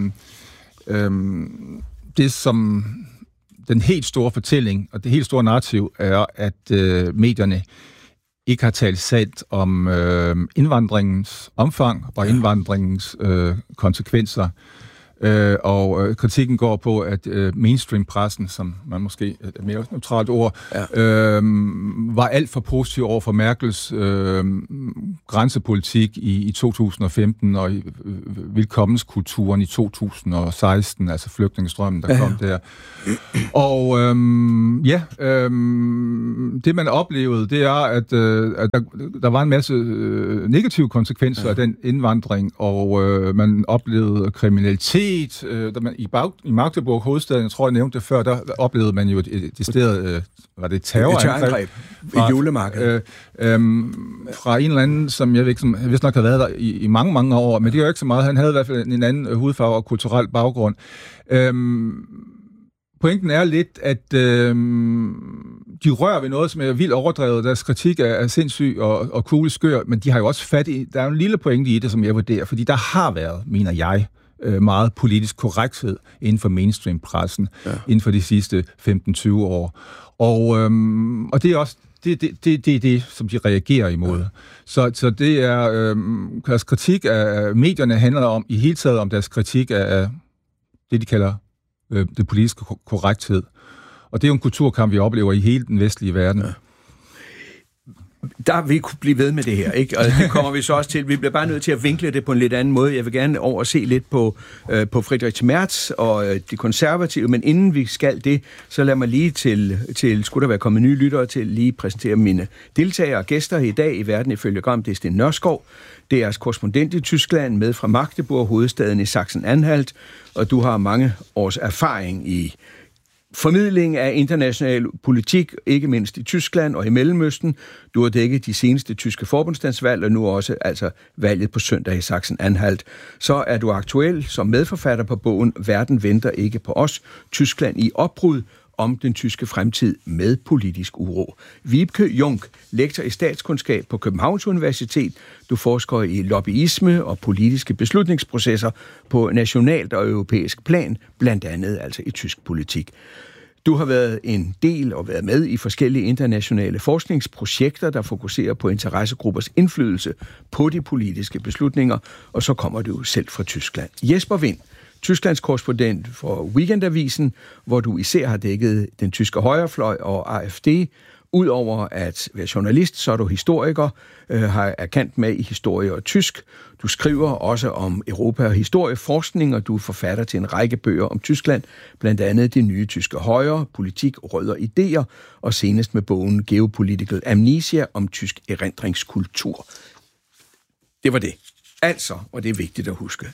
det som den helt store fortælling, og det helt store narrativ, er, at medierne ikke har talt sandt om indvandringens omfang og indvandringens konsekvenser. Og kritikken går på, at mainstream-pressen, som man måske et mere neutralt ord, var alt for positiv over for Merkels grænsepolitik i 2015 og i velkommenskulturen i 2016, altså flygtningestrømmen, der kom der. Og det man oplevede, det er, at der var en masse negative konsekvenser af den indvandring, og man oplevede kriminalitet. Da man i Magdeburg, hovedstaden, jeg tror, jeg nævnte det før, der oplevede man jo et decideret, var det terrorangreb i julemarkedet. Fra en eller anden, som jeg ved ikke, som vist nok har været der i mange, mange år, men det er jo ikke så meget. Han havde i hvert fald en anden hudfarve og kulturel baggrund. Pointen er lidt, at de rører ved noget, som er vildt overdrevet. Deres kritik er sindssyg og kugleskør, men de har jo også fat i, der er en lille pointe i det, som jeg vurderer, fordi der har været, mener jeg, meget politisk korrekthed inden for mainstream-pressen inden for de sidste 15-20 år. Og det er også det, som de reagerer imod. Så det er deres kritik af medierne handler om i hele taget om deres kritik af det, de kalder det politiske korrekthed. Og det er jo en kulturkamp, vi oplever i hele den vestlige verden. Ja. Der vil kunne blive ved med det her, ikke? Og det kommer vi så også til. Vi bliver bare nødt til at vinkle det på en lidt anden måde. Jeg vil gerne over at se lidt på Friedrich Merz og de konservative, men inden vi skal det, så lad mig lige til skulle der være kommet nye lyttere til, lige præsentere mine deltagere og gæster i dag i Verden ifølge Gram. Det er Sten Nørskov, det er korrespondent i Tyskland med fra Magdeburg, hovedstaden i Sachsen-Anhalt, og du har mange års erfaring i formidling af international politik, ikke mindst i Tyskland og i Mellemøsten. Du har dækket de seneste tyske forbundsdagsvalg, og nu også altså valget på søndag i Sachsen-Anhalt. Så er du aktuel som medforfatter på bogen Verden venter ikke på os. Tyskland i opbrud, om den tyske fremtid med politisk uro. Vibke Junk, lektor i statskundskab på Københavns Universitet. Du forsker i lobbyisme og politiske beslutningsprocesser på nationalt og europæisk plan, blandt andet altså i tysk politik. Du har været en del og været med i forskellige internationale forskningsprojekter, der fokuserer på interessegruppers indflydelse på de politiske beslutninger, og så kommer du selv fra Tyskland. Jesper Wind, Tysklands korrespondent for Weekendavisen, hvor du især har dækket den tyske højrefløj og AfD. Udover at være journalist, så er du historiker, er kendt med i historie og tysk. Du skriver også om Europa og historieforskning, og du er forfatter til en række bøger om Tyskland, blandt andet Det nye tyske højre, politik, rødder, idéer, og senest med bogen Geopolitical Amnesia om tysk erindringskultur. Det var det. Altså, og det er vigtigt at huske.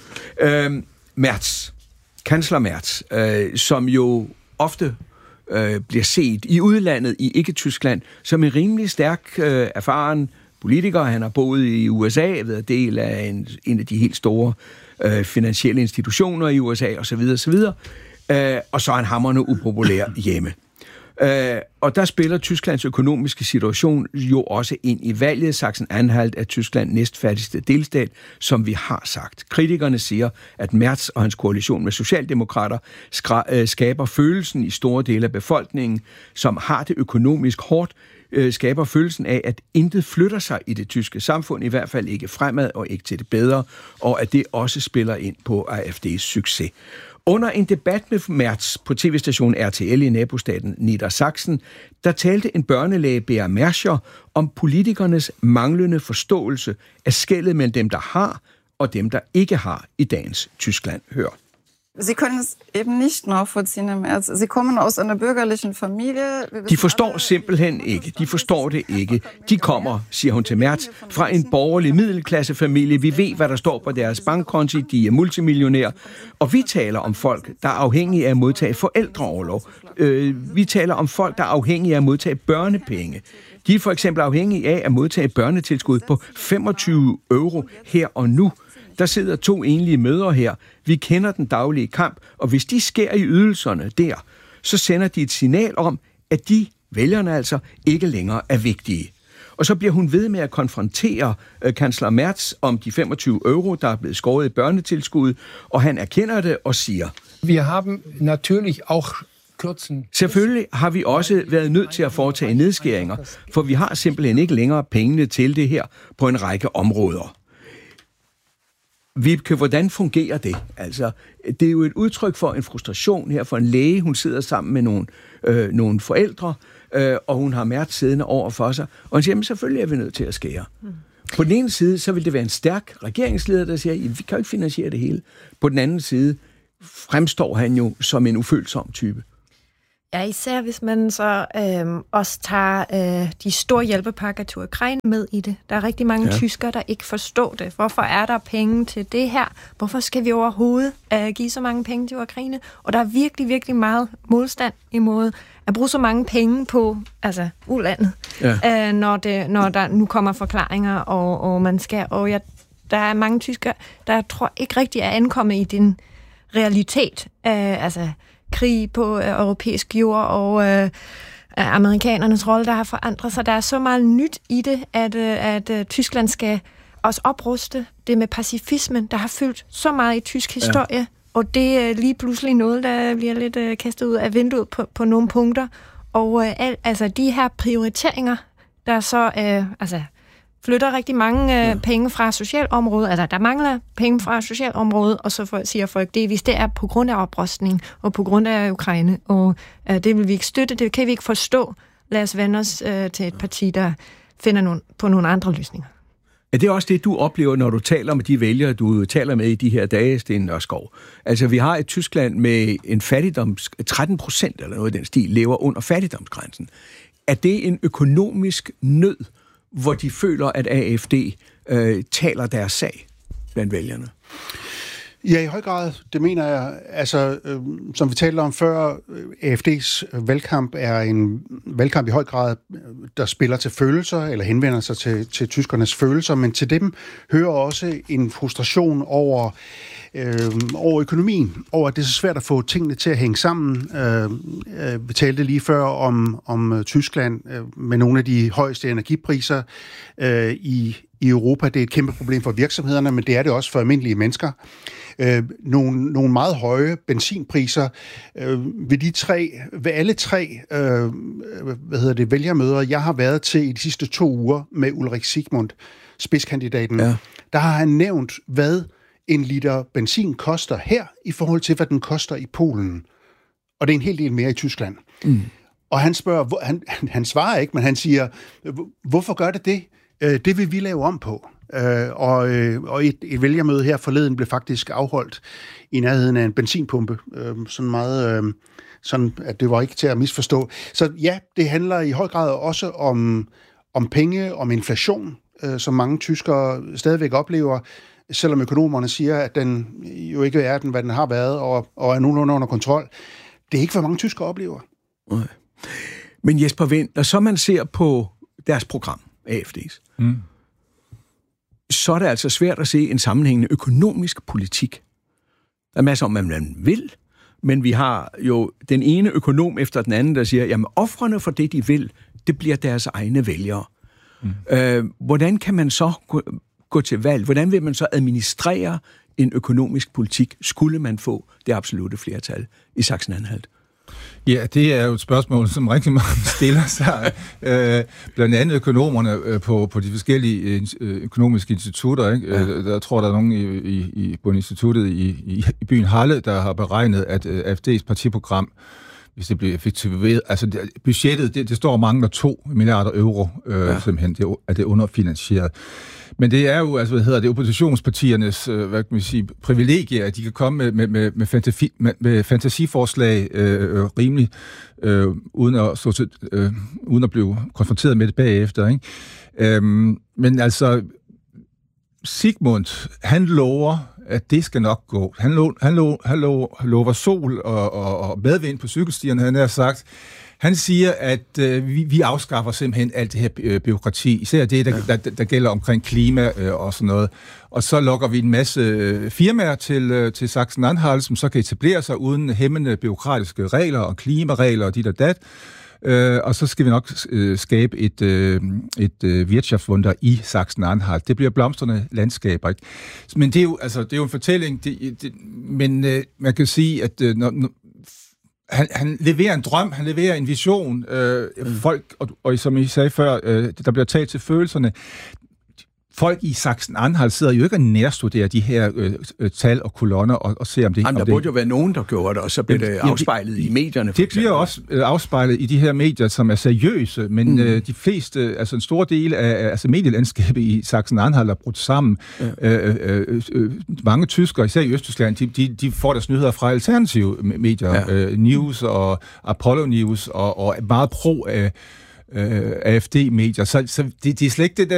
Merz, kansler Merz, som jo ofte bliver set i udlandet, i ikke-Tyskland, som en rimelig stærk, erfaren politiker. Han har boet i USA, været del af en af de helt store finansielle institutioner i USA, osv., osv. Og så er han hamrende upopulær hjemme. Og der spiller Tysklands økonomiske situation jo også ind i valget. Sachsen-Anhalt er Tysklands næstfattigste delstat, som vi har sagt. Kritikerne siger, at Merz og hans koalition med socialdemokrater skaber følelsen i store dele af befolkningen, som har det økonomisk hårdt, skaber følelsen af, at intet flytter sig i det tyske samfund, i hvert fald ikke fremad og ikke til det bedre, og at det også spiller ind på AfD's succes. Under en debat med Merz på tv-stationen RTL i nabostaten Niedersachsen, der talte en børnelæge, Bea Merscher, om politikernes manglende forståelse af skellet mellem dem, der har, og dem, der ikke har i dagens Tyskland. Hør. Sie können es eben nicht nachvollziehen im Ernst. Sie kommen aus einer bürgerlichen Familie. De forstår simpelthen ikke. De forstår det ikke. De kommer, siger hun til Merz, fra en borgerlig middelklassefamilie. Vi ved, hvad der står på deres bankkonti. De er multimillionærer. Og vi taler om folk, der er afhængige af at modtage forældreorlov. Vi taler om folk, der er afhængige af at modtage børnepenge. De er for eksempel afhængige af at modtage børnetilskud på 25 euro her og nu. Der sidder 2 enlige mødre her. Vi kender den daglige kamp, og hvis de skærer i ydelserne der, så sender de et signal om, at de, vælgerne altså, ikke længere er vigtige. Og så bliver hun ved med at konfrontere kansler Merz om de 25 euro, der er blevet skåret i børnetilskud, og han erkender det og siger: Vi haben natürlich auch Selvfølgelig har vi også været nødt til at foretage nedskæringer, for vi har simpelthen ikke længere pengene til det her på en række områder. Vibeke, hvordan fungerer det? Altså, det er jo et udtryk for en frustration her for en læge. Hun sidder sammen med nogle forældre, og hun har Merz siddende over for sig. Og hun siger, jamen selvfølgelig er vi nødt til at skære. På den ene side, så vil det være en stærk regeringsleder, der siger, vi kan jo ikke finansiere det hele. På den anden side fremstår han jo som en ufølsom type. Ja, især hvis man så også tager de store hjælpepakker til Ukraine med i det. Der er rigtig mange tyskere, der ikke forstår det. Hvorfor er der penge til det her? Hvorfor skal vi overhovedet give så mange penge til Ukraine? Og der er virkelig, virkelig meget modstand imod at bruge så mange penge på ulandet, når der nu kommer forklaringer, og man skal... der er mange tyskere, der tror ikke rigtig er ankommet i den realitet, krig på europæisk jord og amerikanernes rolle, der har forandret sig. Der er så meget nyt i det, at Tyskland skal også opruste det med pacifismen, der har fyldt så meget i tysk historie, og det er lige pludselig noget, der bliver lidt kastet ud af vinduet på nogle punkter. Og de her prioriteringer, der så flytter rigtig mange penge fra socialområdet. Altså, der mangler penge fra socialområdet, og så siger folk, hvis det er på grund af oprustning og på grund af Ukraine, og det vil vi ikke støtte, det kan vi ikke forstå. Lad os vende os til et parti, der finder på nogle andre løsninger. Er det også det, du oplever, når du taler med de vælgere, du taler med i de her dage, Sten Nørskov? Altså, vi har et Tyskland med en 13% eller noget i den stil, lever under fattigdomsgrænsen. Er det en økonomisk nød, hvor de føler, at AfD taler deres sag blandt vælgerne? Ja, i høj grad. Det mener jeg. Altså, som vi talte om før, AfD's valgkamp er en valgkamp i høj grad, der spiller til følelser, eller henvender sig til tyskernes følelser, men til dem hører også en frustration over økonomien, over at det er så svært at få tingene til at hænge sammen. Vi talte lige før om Tyskland med nogle af de højeste energipriser i Europa. Det er et kæmpe problem for virksomhederne, men det er det også for almindelige mennesker. Nogle meget høje benzinpriser ved alle tre vælgermøder, jeg har været til i de sidste 2 uger med Ulrik Sigmund, spidskandidaten. Der har han nævnt, hvad en liter benzin koster her i forhold til, hvad den koster i Polen. Og det er en hel del mere i Tyskland. Og han spørger, han svarer ikke, men han siger, hvorfor gør det det? Det vil vi lave om på. Og et vælgermøde her forleden blev faktisk afholdt i nærheden af en benzinpumpe. Sådan meget, sådan at det var ikke til at misforstå. Så ja, det handler i høj grad også om penge, om inflation, som mange tyskere stadigvæk oplever, selvom økonomerne siger, at den jo ikke er hvad den har været, og er nogenlunde under kontrol. Det er ikke, hvad mange tyskere oplever. Nej. Men Jesper Wind, når så man ser på deres program, AfD's, så er det altså svært at se en sammenhængende økonomisk politik. Der er masser om, hvad man vil, men vi har jo den ene økonom efter den anden, der siger, jamen ofrene for det, de vil, det bliver deres egne vælgere. Hvordan kan man så gå til valg? Hvordan vil man så administrere en økonomisk politik, skulle man få det absolutte flertal i Sachsen-Anhalt? Ja, det er jo et spørgsmål, som rigtig mange stiller sig. Blandt andet økonomerne på de forskellige økonomiske institutter. Ikke? Der tror, der er nogen på instituttet i byen Halle, der har beregnet, at AfD's partiprogram, hvis det bliver effektiveret. Altså budgettet, det står og mangler 2 milliarder euro, simpelthen, det er underfinansieret. Men det er jo, altså, oppositionspartiernes, hvad kan man sige, privilegie, at de kan komme med fantasiforslag rimeligt, uden at blive konfronteret med det bagefter, ikke? Men altså, Sigmund, han lover, at det skal nok gå. Han lover sol og medvind på cykelstierne, han har sagt. Han siger, at vi afskaffer simpelthen alt det her bureaukrati, især det, der gælder omkring klima og sådan noget. Og så lokker vi en masse firmaer til Sachsen-Anhalt, som så kan etablere sig uden hæmmende bureaukratiske regler og klimaregler og dit og dat. Og så skal vi nok skabe et Wirtschaftswunder i Sachsen-Anhalt. Det bliver blomstrende landskaber, ikke? Men det er jo, altså, det er jo en fortælling, men man kan sige, at han leverer en drøm, han leverer en vision. Folk, og som I sagde før, der bliver talt til følelserne. Folk i Sachsen-Anhalt sidder jo ikke og nærstuderer de her tal og kolonner og ser om det... Jamen, der burde jo være nogen, der gjorde det, og så bliver det afspejlet i medierne. Det bliver også afspejlet i de her medier, som er seriøse, men de fleste, altså en stor del af medielandskabet i Sachsen-Anhalt er brudt sammen. Mange tyskere, især i Østtyskland, de får deres nyheder fra alternative medier, News og Apollo News, og meget pro AFD-medier. Så det er slet ikke det